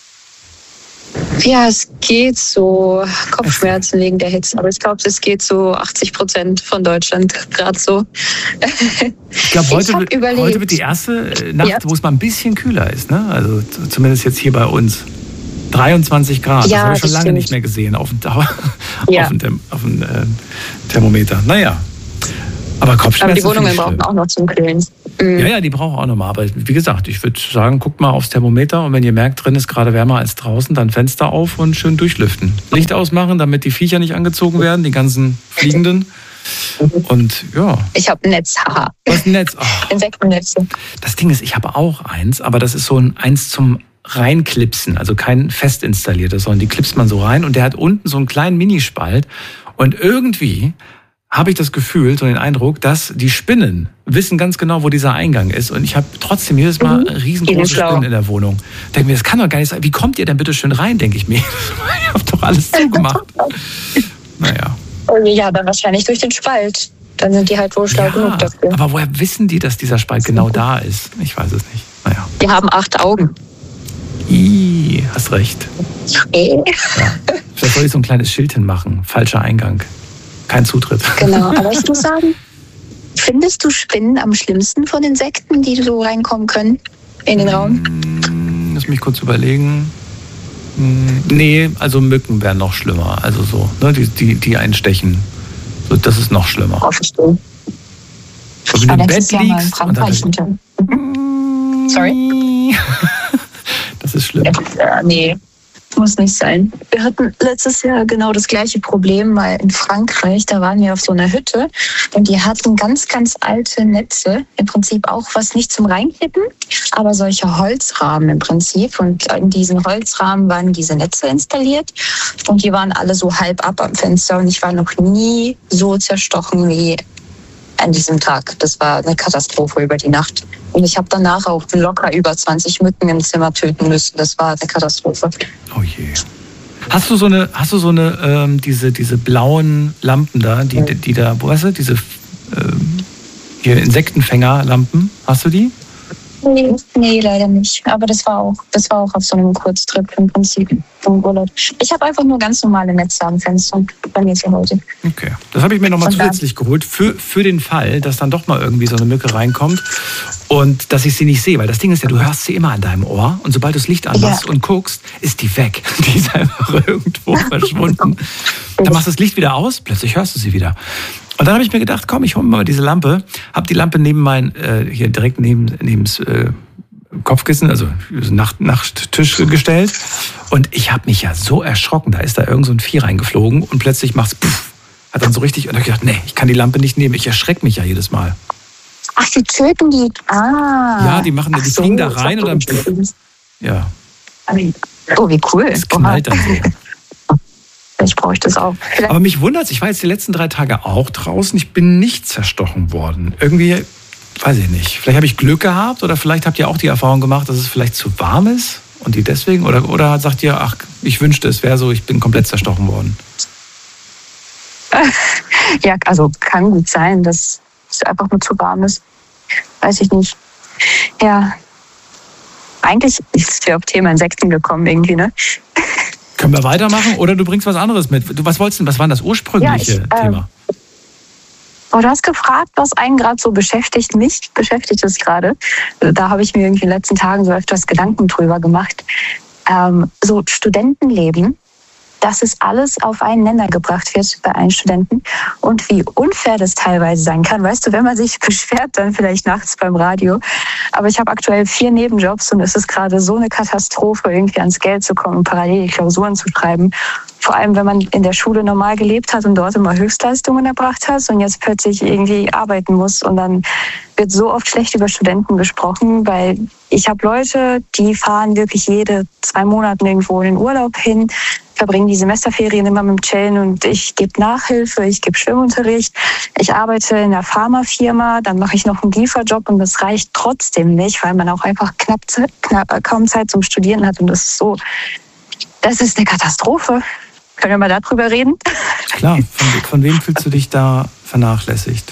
Speaker 8: Ja, es geht so. Kopfschmerzen wegen der Hitze. Aber ich glaube, es geht so 80% von Deutschland gerade so.
Speaker 2: Ich glaube, heute wird die erste Nacht, wo es mal ein bisschen kühler ist. Ne? Also zumindest jetzt hier bei uns. 23 Grad.
Speaker 8: Ja,
Speaker 2: das habe ich schon lange
Speaker 8: stimmt.
Speaker 2: nicht mehr gesehen auf dem Thermometer. Naja. Aber Kopfschmerzen.
Speaker 8: Aber die Wohnungen brauchen auch noch zum Kühlen.
Speaker 2: Ja, die brauchen auch nochmal. Aber wie gesagt, ich würde sagen, guckt mal aufs Thermometer und wenn ihr merkt, drin ist gerade wärmer als draußen, dann Fenster auf und schön durchlüften. Licht ausmachen, damit die Viecher nicht angezogen werden, die ganzen Fliegenden. Und ja.
Speaker 8: Ich habe ein Netz, haha.
Speaker 2: Was ein Netz? Oh.
Speaker 8: Insektennetze.
Speaker 2: Das Ding ist, ich habe auch eins, aber das ist so eins zum Reinklipsen, also kein fest installiertes, sondern die klipst man so rein und der hat unten so einen kleinen Minispalt und irgendwie habe ich das Gefühl, so den Eindruck, dass die Spinnen wissen ganz genau, wo dieser Eingang ist. Und ich habe trotzdem jedes Mal riesengroße Spinnen in der Wohnung. Denke mir, das kann doch gar nicht sein. Wie kommt ihr denn bitte schön rein, denke ich mir. Ich habe doch alles zugemacht. Naja.
Speaker 8: Ja, dann wahrscheinlich durch den Spalt. Dann sind die halt wohl schlau genug dafür.
Speaker 2: Aber woher wissen die, dass dieser Spalt genau da ist? Ich weiß es nicht. Naja.
Speaker 8: Die haben 8 Augen.
Speaker 2: Hast recht. Ja. Vielleicht soll ich so ein kleines Schild hinmachen. Falscher Eingang. Kein Zutritt.
Speaker 8: Genau, aber ich muss sagen, findest du Spinnen am schlimmsten von Insekten, die so reinkommen können in den Raum?
Speaker 2: Lass mich kurz überlegen. Nee, also Mücken wären noch schlimmer. Also so, ne, die einstechen. So, das ist noch schlimmer.
Speaker 8: Verstehe.
Speaker 2: Wenn du im Bett liegst.
Speaker 8: Sorry?
Speaker 2: Das ist schlimm.
Speaker 8: Nee. Muss nicht sein. Wir hatten letztes Jahr genau das gleiche Problem mal in Frankreich. Da waren wir auf so einer Hütte und die hatten ganz, ganz alte Netze. Im Prinzip auch was nicht zum Reinkippen, aber solche Holzrahmen im Prinzip. Und in diesen Holzrahmen waren diese Netze installiert und die waren alle so halb ab am Fenster. Und ich war noch nie so zerstochen wie an diesem Tag. Das war eine Katastrophe über die Nacht. Und ich habe danach auch locker über 20 Mücken im Zimmer töten müssen. Das war eine Katastrophe.
Speaker 2: Oh je. Hast du so eine diese blauen Lampen da, die da, wo weißt du, diese hier Insektenfängerlampen? Hast du die?
Speaker 8: Nee, leider nicht. Aber das war auch auf so einem Kurztrip im Prinzip im Urlaub. Ich habe einfach nur ganz normale Netze am Fenster bei mir zu Hause.
Speaker 2: Okay, das habe ich mir nochmal zusätzlich geholt für den Fall, dass dann doch mal irgendwie so eine Mücke reinkommt und dass ich sie nicht sehe, weil das Ding ist ja, du hörst sie immer an deinem Ohr und sobald du das Licht anmachst und guckst, ist die weg. Die ist einfach irgendwo verschwunden. Dann machst du das Licht wieder aus, plötzlich hörst du sie wieder. Und dann habe ich mir gedacht, komm, ich hole mir mal diese Lampe, habe die Lampe neben hier direkt neben das Kopfkissen, also Nachttisch gestellt. Und ich habe mich ja so erschrocken, da ist da irgend so ein Vieh reingeflogen und plötzlich macht's puff, hat dann so richtig, und da habe ich gedacht, nee, ich kann die Lampe nicht nehmen, ich erschrecke mich ja jedes Mal.
Speaker 8: Ach, die töten die,
Speaker 2: Ja, die fliegen da rein und dann puff. Ja.
Speaker 8: Oh, wie cool.
Speaker 2: Es knallt dann so.
Speaker 8: Ich brauche das auch.
Speaker 2: Aber mich wundert's, ich war jetzt die letzten 3 Tage auch draußen, ich bin nicht zerstochen worden. Irgendwie, weiß ich nicht, vielleicht habe ich Glück gehabt oder vielleicht habt ihr auch die Erfahrung gemacht, dass es vielleicht zu warm ist und die deswegen, oder sagt ihr, ach, ich wünschte, es wäre so, ich bin komplett zerstochen worden.
Speaker 8: Ja, also kann gut sein, dass es einfach nur zu warm ist. Weiß ich nicht. Ja, eigentlich ist es auf Thema Insekten gekommen irgendwie, ne?
Speaker 2: Können wir weitermachen oder du bringst was anderes mit? Was wolltest du denn? Was war das ursprüngliche Thema?
Speaker 8: Du hast gefragt, was einen gerade so beschäftigt. Mich beschäftigt es gerade. Da habe ich mir irgendwie in den letzten Tagen so öfters Gedanken drüber gemacht. So Studentenleben, dass es alles auf einen Nenner gebracht wird bei allen Studenten und wie unfair das teilweise sein kann. Weißt du, wenn man sich beschwert, dann vielleicht nachts beim Radio. Aber ich habe aktuell 4 Nebenjobs und es ist gerade so eine Katastrophe, irgendwie ans Geld zu kommen und parallel Klausuren zu schreiben. Vor allem, wenn man in der Schule normal gelebt hat und dort immer Höchstleistungen erbracht hat und jetzt plötzlich irgendwie arbeiten muss. Und dann wird so oft schlecht über Studenten gesprochen, weil ich habe Leute, die fahren wirklich jede 2 Monate irgendwo in den Urlaub hin, verbringen die Semesterferien immer mit dem Chillen und ich gebe Nachhilfe, ich gebe Schwimmunterricht, ich arbeite in einer Pharmafirma, dann mache ich noch einen Lieferjob und das reicht trotzdem nicht, weil man auch einfach kaum Zeit zum Studieren hat und das ist eine Katastrophe. Können wir mal darüber reden?
Speaker 2: Klar, von wem fühlst du dich da vernachlässigt?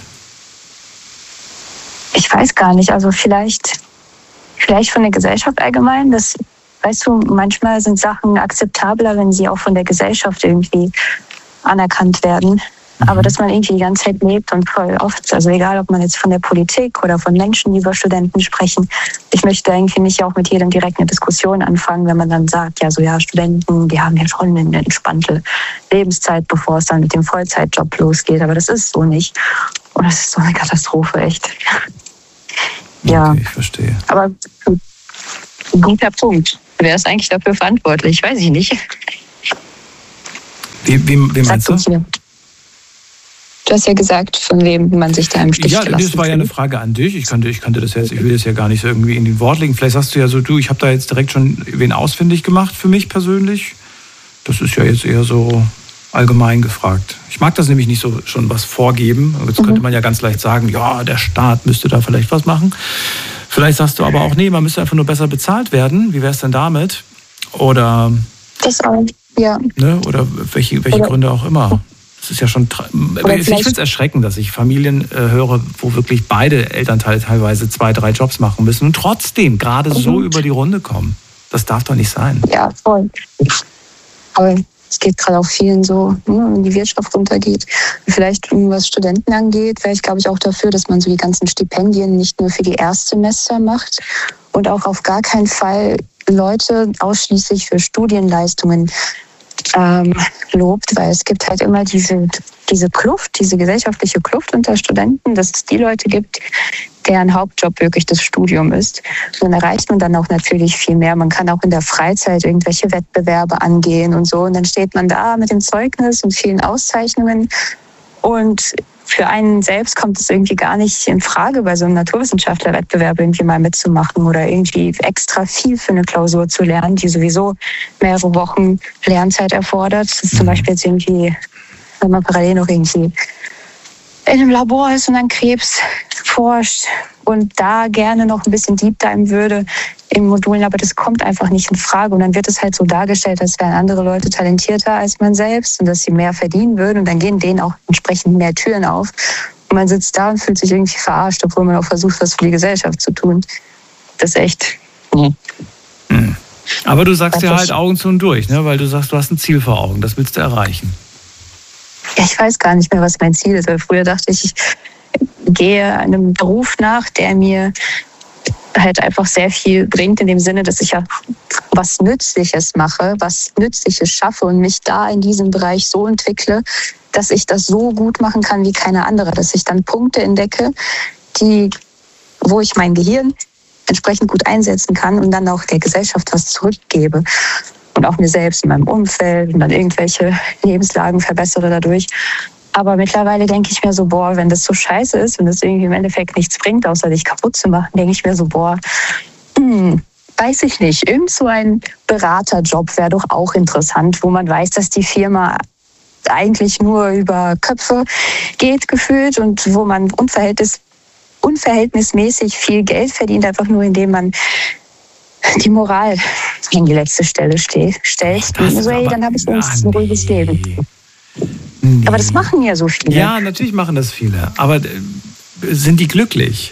Speaker 8: Ich weiß gar nicht, also vielleicht von der Gesellschaft allgemein, das, weißt du, manchmal sind Sachen akzeptabler, wenn sie auch von der Gesellschaft irgendwie anerkannt werden. Aber dass man irgendwie die ganze Zeit lebt und voll oft, also egal, ob man jetzt von der Politik oder von Menschen, die über Studenten sprechen, ich möchte irgendwie nicht auch mit jedem direkt eine Diskussion anfangen, wenn man dann sagt, ja, Studenten, die haben ja schon eine entspannte Lebenszeit, bevor es dann mit dem Vollzeitjob losgeht. Aber das ist so nicht. Und das ist so eine Katastrophe, echt. Ja.
Speaker 2: Okay, ich verstehe.
Speaker 8: Aber ein guter Punkt. Wer ist eigentlich dafür verantwortlich? Weiß ich nicht.
Speaker 2: Wie meinst du?
Speaker 8: Du hast ja gesagt, von wem man sich da im Stich gelassen
Speaker 2: Ja, das war ja eine Frage an dich. Ich könnte das jetzt, ich will das ja gar nicht so irgendwie in den Wort legen. Vielleicht sagst du ja so, ich habe da jetzt direkt schon wen ausfindig gemacht für mich persönlich. Das ist ja jetzt eher so allgemein gefragt. Ich mag das nämlich nicht so schon was vorgeben. Jetzt könnte man ja ganz leicht sagen, ja, der Staat müsste da vielleicht was machen. Vielleicht sagst du aber auch, nee, man müsste einfach nur besser bezahlt werden. Wie wäre es denn damit? Oder
Speaker 8: das auch, ja.
Speaker 2: Ne? Oder welche Gründe auch immer. Das ist ja schon. Ich finde es erschreckend, dass ich Familien höre, wo wirklich beide Elternteile teilweise 2, 3 Jobs machen müssen und trotzdem gerade so über die Runde kommen. Das darf doch nicht sein.
Speaker 8: Ja, voll. Aber es geht gerade auch vielen so, wenn die Wirtschaft runtergeht. Vielleicht, was Studenten angeht, wäre ich, glaube ich, auch dafür, dass man so die ganzen Stipendien nicht nur für die Erstsemester macht und auch auf gar keinen Fall Leute ausschließlich für Studienleistungen lobt, weil es gibt halt immer diese Kluft, diese gesellschaftliche Kluft unter Studenten, dass es die Leute gibt, deren Hauptjob wirklich das Studium ist. Und dann erreicht man dann auch natürlich viel mehr. Man kann auch in der Freizeit irgendwelche Wettbewerbe angehen und so. Und dann steht man da mit dem Zeugnis und vielen Auszeichnungen. Und für einen selbst kommt es irgendwie gar nicht in Frage, bei so einem Naturwissenschaftlerwettbewerb irgendwie mal mitzumachen oder irgendwie extra viel für eine Klausur zu lernen, die sowieso mehrere Wochen Lernzeit erfordert. Das ist zum Beispiel jetzt irgendwie, wenn man parallel noch irgendwie in einem Labor ist und an Krebs forscht und da gerne noch ein bisschen Deep Dive würde in Modulen, aber das kommt einfach nicht in Frage. Und dann wird es halt so dargestellt, als wären andere Leute talentierter als man selbst und dass sie mehr verdienen würden. Und dann gehen denen auch entsprechend mehr Türen auf. Und man sitzt da und fühlt sich irgendwie verarscht, obwohl man auch versucht, was für die Gesellschaft zu tun. Das ist echt.
Speaker 2: Aber du sagst ja halt Augen zu und durch, ne? Weil du sagst, du hast ein Ziel vor Augen, das willst du erreichen.
Speaker 8: Ja, ich weiß gar nicht mehr, was mein Ziel ist. Weil früher dachte ich gehe einem Beruf nach, der mir halt einfach sehr viel bringt, in dem Sinne, dass ich ja was Nützliches mache, was Nützliches schaffe und mich da in diesem Bereich so entwickle, dass ich das so gut machen kann wie keine andere, dass ich dann Punkte entdecke, wo ich mein Gehirn entsprechend gut einsetzen kann und dann auch der Gesellschaft was zurückgebe und auch mir selbst in meinem Umfeld und dann irgendwelche Lebenslagen verbessere dadurch. Aber mittlerweile denke ich mir so, wenn das so scheiße ist und das irgendwie im Endeffekt nichts bringt, außer dich kaputt zu machen, denke ich mir so, weiß ich nicht. Irgend so ein Beraterjob wäre doch auch interessant, wo man weiß, dass die Firma eigentlich nur über Köpfe geht gefühlt und wo man unverhältnismäßig viel Geld verdient, einfach nur indem man die Moral in die letzte Stelle stellt. Dann habe ich ein ruhiges Leben. Nee. Aber das machen ja so viele.
Speaker 2: Ja, natürlich machen das viele. Aber sind die glücklich?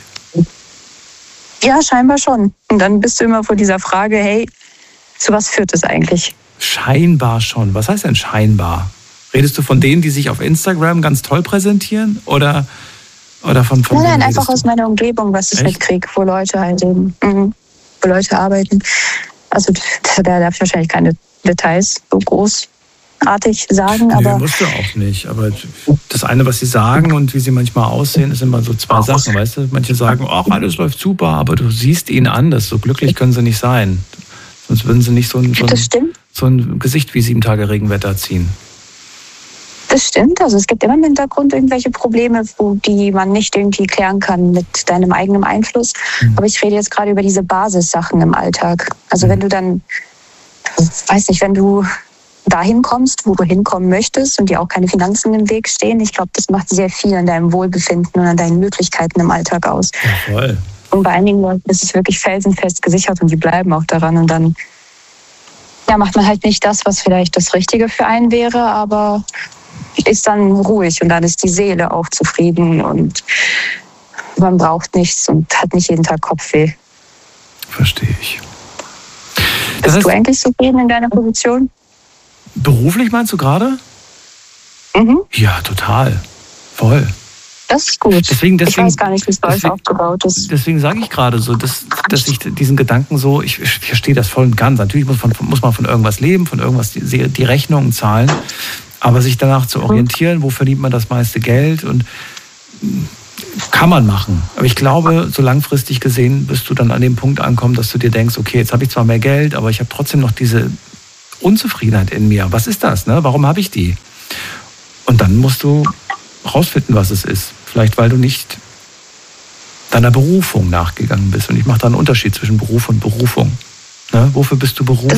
Speaker 8: Ja, scheinbar schon. Und dann bist du immer vor dieser Frage, hey, zu was führt das eigentlich?
Speaker 2: Scheinbar schon. Was heißt denn scheinbar? Redest du von denen, die sich auf Instagram ganz toll präsentieren? Oder von
Speaker 8: Nein, einfach aus meiner Umgebung, was ich mitkriege, wo Leute halt eben, wo Leute arbeiten. Also da darf ich wahrscheinlich keine Details so großartig sagen, aber...
Speaker 2: musst du auch nicht, aber das eine, was sie sagen und wie sie manchmal aussehen, ist immer so zwei Sachen, weißt du? Manche sagen, ach, alles läuft super, aber du siehst ihnen an, dass so glücklich können sie nicht sein. Sonst würden sie nicht so ein Gesicht wie 7 Tage Regenwetter ziehen.
Speaker 8: Das stimmt, also es gibt immer im Hintergrund irgendwelche Probleme, die man nicht irgendwie klären kann mit deinem eigenen Einfluss. Aber ich rede jetzt gerade über diese Basissachen im Alltag. Also wenn du dann, wenn du dahin kommst, wo du hinkommen möchtest und dir auch keine Finanzen im Weg stehen, ich glaube, das macht sehr viel an deinem Wohlbefinden und an deinen Möglichkeiten im Alltag aus.
Speaker 2: Ja, voll.
Speaker 8: Und bei einigen Leuten ist es wirklich felsenfest gesichert und die bleiben auch daran und dann macht man halt nicht das, was vielleicht das Richtige für einen wäre, aber ist dann ruhig und dann ist die Seele auch zufrieden und man braucht nichts und hat nicht jeden Tag Kopfweh.
Speaker 2: Verstehe ich.
Speaker 8: Bist du eigentlich zufrieden in deiner Position?
Speaker 2: Beruflich meinst du gerade? Ja, total. Voll.
Speaker 8: Das ist gut.
Speaker 2: Deswegen,
Speaker 8: ich weiß gar nicht, wie es bei euch aufgebaut ist.
Speaker 2: Deswegen sage ich gerade so, dass ich diesen Gedanken so, ich verstehe das voll und ganz. Natürlich muss man von irgendwas leben, von irgendwas die Rechnungen zahlen. Aber sich danach zu orientieren, wo verdient man das meiste Geld und kann man machen. Aber ich glaube, so langfristig gesehen wirst du dann an dem Punkt ankommen, dass du dir denkst, okay, jetzt habe ich zwar mehr Geld, aber ich habe trotzdem noch diese Unzufriedenheit in mir. Was ist das? Ne? Warum habe ich die? Und dann musst du rausfinden, was es ist. Vielleicht, weil du nicht deiner Berufung nachgegangen bist. Und ich mache da einen Unterschied zwischen Beruf und Berufung. Ne? Wofür bist du berufen?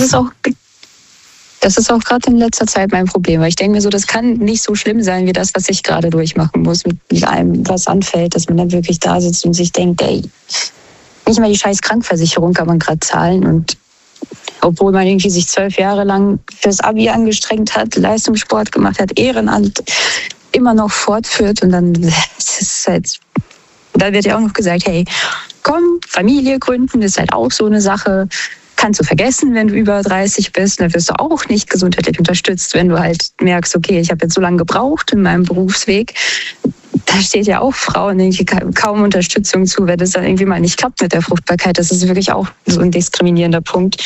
Speaker 8: Das ist auch gerade in letzter Zeit mein Problem, weil ich denke mir so, das kann nicht so schlimm sein wie das, was ich gerade durchmachen muss, mit allem, was anfällt, dass man dann wirklich da sitzt und sich denkt, ey, nicht mal die scheiß Krankversicherung kann man gerade zahlen. Und obwohl man irgendwie sich 12 Jahre lang fürs Abi angestrengt hat, Leistungssport gemacht hat, Ehrenamt immer noch fortführt und dann ist halt, da wird ja auch noch gesagt, hey, komm, Familie gründen ist halt auch so eine Sache. Kannst du vergessen, wenn du über 30 bist, dann wirst du auch nicht gesundheitlich unterstützt, wenn du halt merkst, okay, ich habe jetzt so lange gebraucht in meinem Berufsweg. Da steht ja auch Frauen irgendwie kaum Unterstützung zu, wenn das dann irgendwie mal nicht klappt mit der Fruchtbarkeit. Das ist wirklich auch so ein diskriminierender Punkt.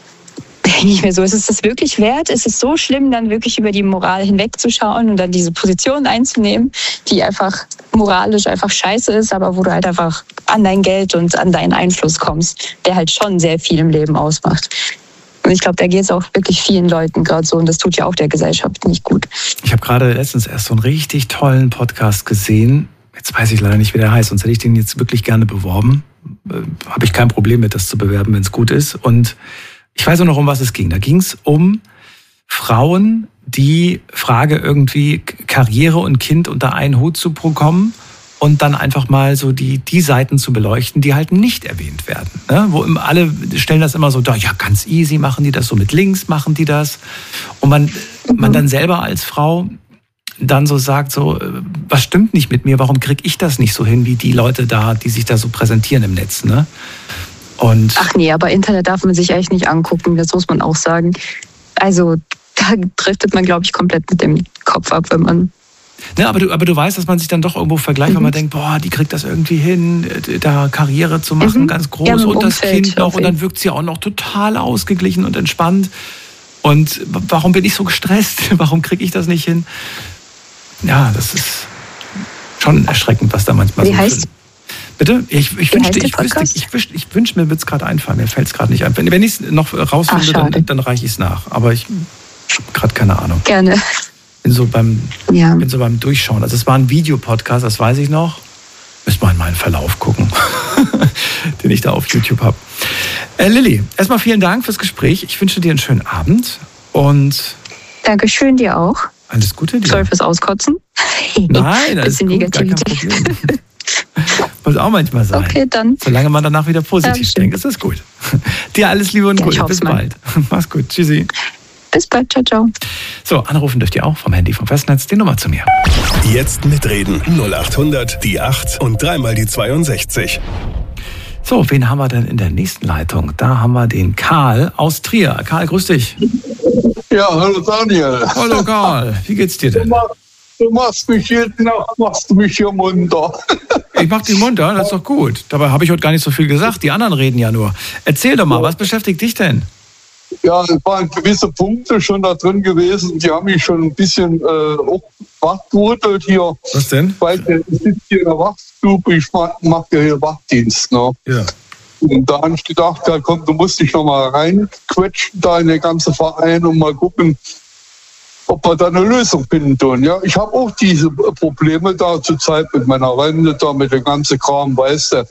Speaker 8: Nicht mehr so. Ist es das wirklich wert? Ist es so schlimm, dann wirklich über die Moral hinwegzuschauen und dann diese Position einzunehmen, die einfach moralisch einfach scheiße ist, aber wo du halt einfach an dein Geld und an deinen Einfluss kommst, der halt schon sehr viel im Leben ausmacht. Und ich glaube, da geht es auch wirklich vielen Leuten gerade so und das tut ja auch der Gesellschaft nicht gut.
Speaker 2: Ich habe gerade letztens erst so einen richtig tollen Podcast gesehen. Jetzt weiß ich leider nicht, wie der heißt, sonst hätte ich den jetzt wirklich gerne beworben. Habe ich kein Problem mit, das zu bewerben, wenn es gut ist. Und ich weiß auch noch, um was es ging. Da ging es um Frauen, die Frage irgendwie Karriere und Kind unter einen Hut zu bekommen und dann einfach mal so die Seiten zu beleuchten, die halt nicht erwähnt werden. Ne? Wo alle stellen das immer so da, ja, ganz easy machen die das, so mit links machen die das. Und man dann selber als Frau dann so sagt, so, was stimmt nicht mit mir, warum kriege ich das nicht so hin wie die Leute da, die sich da so präsentieren im Netz, ne? Und
Speaker 8: ach nee, aber Internet darf man sich echt nicht angucken, das muss man auch sagen. Also da driftet man, glaube ich, komplett mit dem Kopf ab, wenn man...
Speaker 2: Ja, aber du weißt, dass man sich dann doch irgendwo vergleicht, wenn man denkt, boah, die kriegt das irgendwie hin, da Karriere zu machen, ganz groß, ja, und das Kind noch, und dann wirkt sie auch noch total ausgeglichen und entspannt. Und warum bin ich so gestresst? Warum kriege ich das nicht hin? Ja, das ist schon erschreckend, was da manchmal so ist. Bitte? Ich wünschte, mir würde es gerade einfallen. Mir fällt es gerade nicht ein. Wenn ich es noch rausfinde, dann reiche ich es nach. Aber ich habe gerade keine Ahnung.
Speaker 8: Gerne.
Speaker 2: Bin so beim Durchschauen. Also es war ein Videopodcast, das weiß ich noch. Müssen wir in meinen Verlauf gucken, den ich da auf YouTube habe. Lilly, erstmal vielen Dank fürs Gespräch. Ich wünsche dir einen schönen Abend. Und
Speaker 8: Dankeschön, dir auch.
Speaker 2: Alles Gute dir.
Speaker 8: Sorry fürs Auskotzen.
Speaker 2: Nein, das ist gut, Negativität. Muss auch manchmal sein.
Speaker 8: Okay, dann.
Speaker 2: Solange man danach wieder positiv denkt, ist das gut. Dir alles Liebe und Gute. Bis bald. Mach's gut. Tschüssi.
Speaker 8: Bis bald. Ciao, ciao.
Speaker 2: So, anrufen dürft ihr auch vom Handy vom Festnetz. Die Nummer zu mir.
Speaker 1: Jetzt mitreden. 0800 die 8 und 3 mal die 62.
Speaker 2: So, wen haben wir denn in der nächsten Leitung? Da haben wir den Karl aus Trier. Karl, grüß dich.
Speaker 9: Ja, hallo Daniel.
Speaker 2: Hallo Karl, wie geht's dir denn?
Speaker 9: Du machst mich jede Nacht hier munter.
Speaker 2: Ich mach dich munter, das ist doch gut. Dabei habe ich heute gar nicht so viel gesagt. Die anderen reden ja nur. Erzähl doch mal, was beschäftigt dich denn?
Speaker 9: Ja, es waren gewisse Punkte schon da drin gewesen, die haben mich schon ein bisschen wachgerüttelt hier.
Speaker 2: Was denn?
Speaker 9: Weil ich sitze hier in der Wachstube, ich mache ja hier Wachdienst. Ne? Ja. Und da habe ich gedacht, ja, komm, du musst dich noch mal reinquetschen da in den ganzen Verein und mal gucken, ob wir da eine Lösung finden tun. Ja, ich habe auch diese Probleme da zur Zeit mit meiner Rente, da mit dem ganzen Kram, weißt du.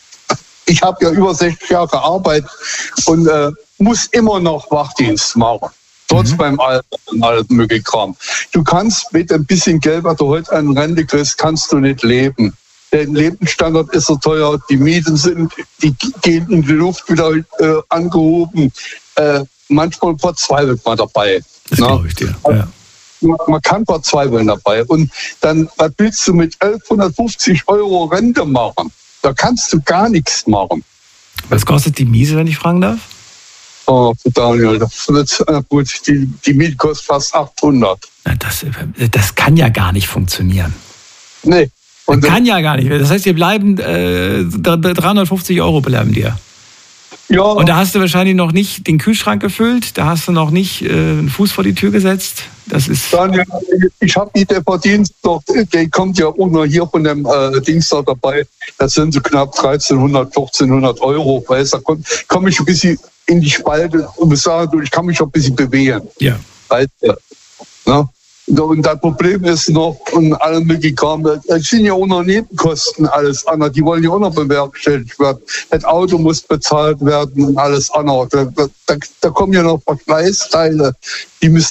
Speaker 9: Ich habe ja über 60 Jahre gearbeitet und muss immer noch Wachdienst machen. Trotz beim Alter und alles mögliche Kram. Du kannst mit ein bisschen Geld, was du heute an Rente kriegst, kannst du nicht leben. Der Lebensstandard ist so teuer, die Mieten die gehen in die Luft wieder angehoben. Manchmal verzweifelt man dabei.
Speaker 2: Das glaube ich dir. Ja.
Speaker 9: Man kann verzweifeln dabei. Und dann, was willst du mit 1150 € Rente machen? Da kannst du gar nichts machen.
Speaker 2: Was kostet die Miese, wenn ich fragen darf?
Speaker 9: Oh, Daniel, gut, die Miete kostet fast 800.
Speaker 2: Na, das kann ja gar nicht funktionieren.
Speaker 9: Nee.
Speaker 2: Und kann ja gar nicht. Das heißt, wir bleiben 350 € bleiben dir.
Speaker 9: Ja.
Speaker 2: Und da hast du wahrscheinlich noch nicht den Kühlschrank gefüllt, da hast du noch nicht einen Fuß vor die Tür gesetzt. Das ist.
Speaker 9: Daniel, ich habe der Verdienst doch, der kommt ja auch noch hier von dem Dings da dabei. Das sind so knapp 1300, 1400 Euro. Weißt, da komm ich ein bisschen in die Spalte und muss sagen, ich kann mich auch ein bisschen bewegen.
Speaker 2: Ja.
Speaker 9: Weißt, ne? Und das Problem ist noch, und alle mitgekommen, es sind ja auch noch Nebenkosten, alles andere. Die wollen ja auch noch bewerkstelligt werden. Das Auto muss bezahlt werden und alles andere. Da kommen ja noch Verschleißteile, die müssen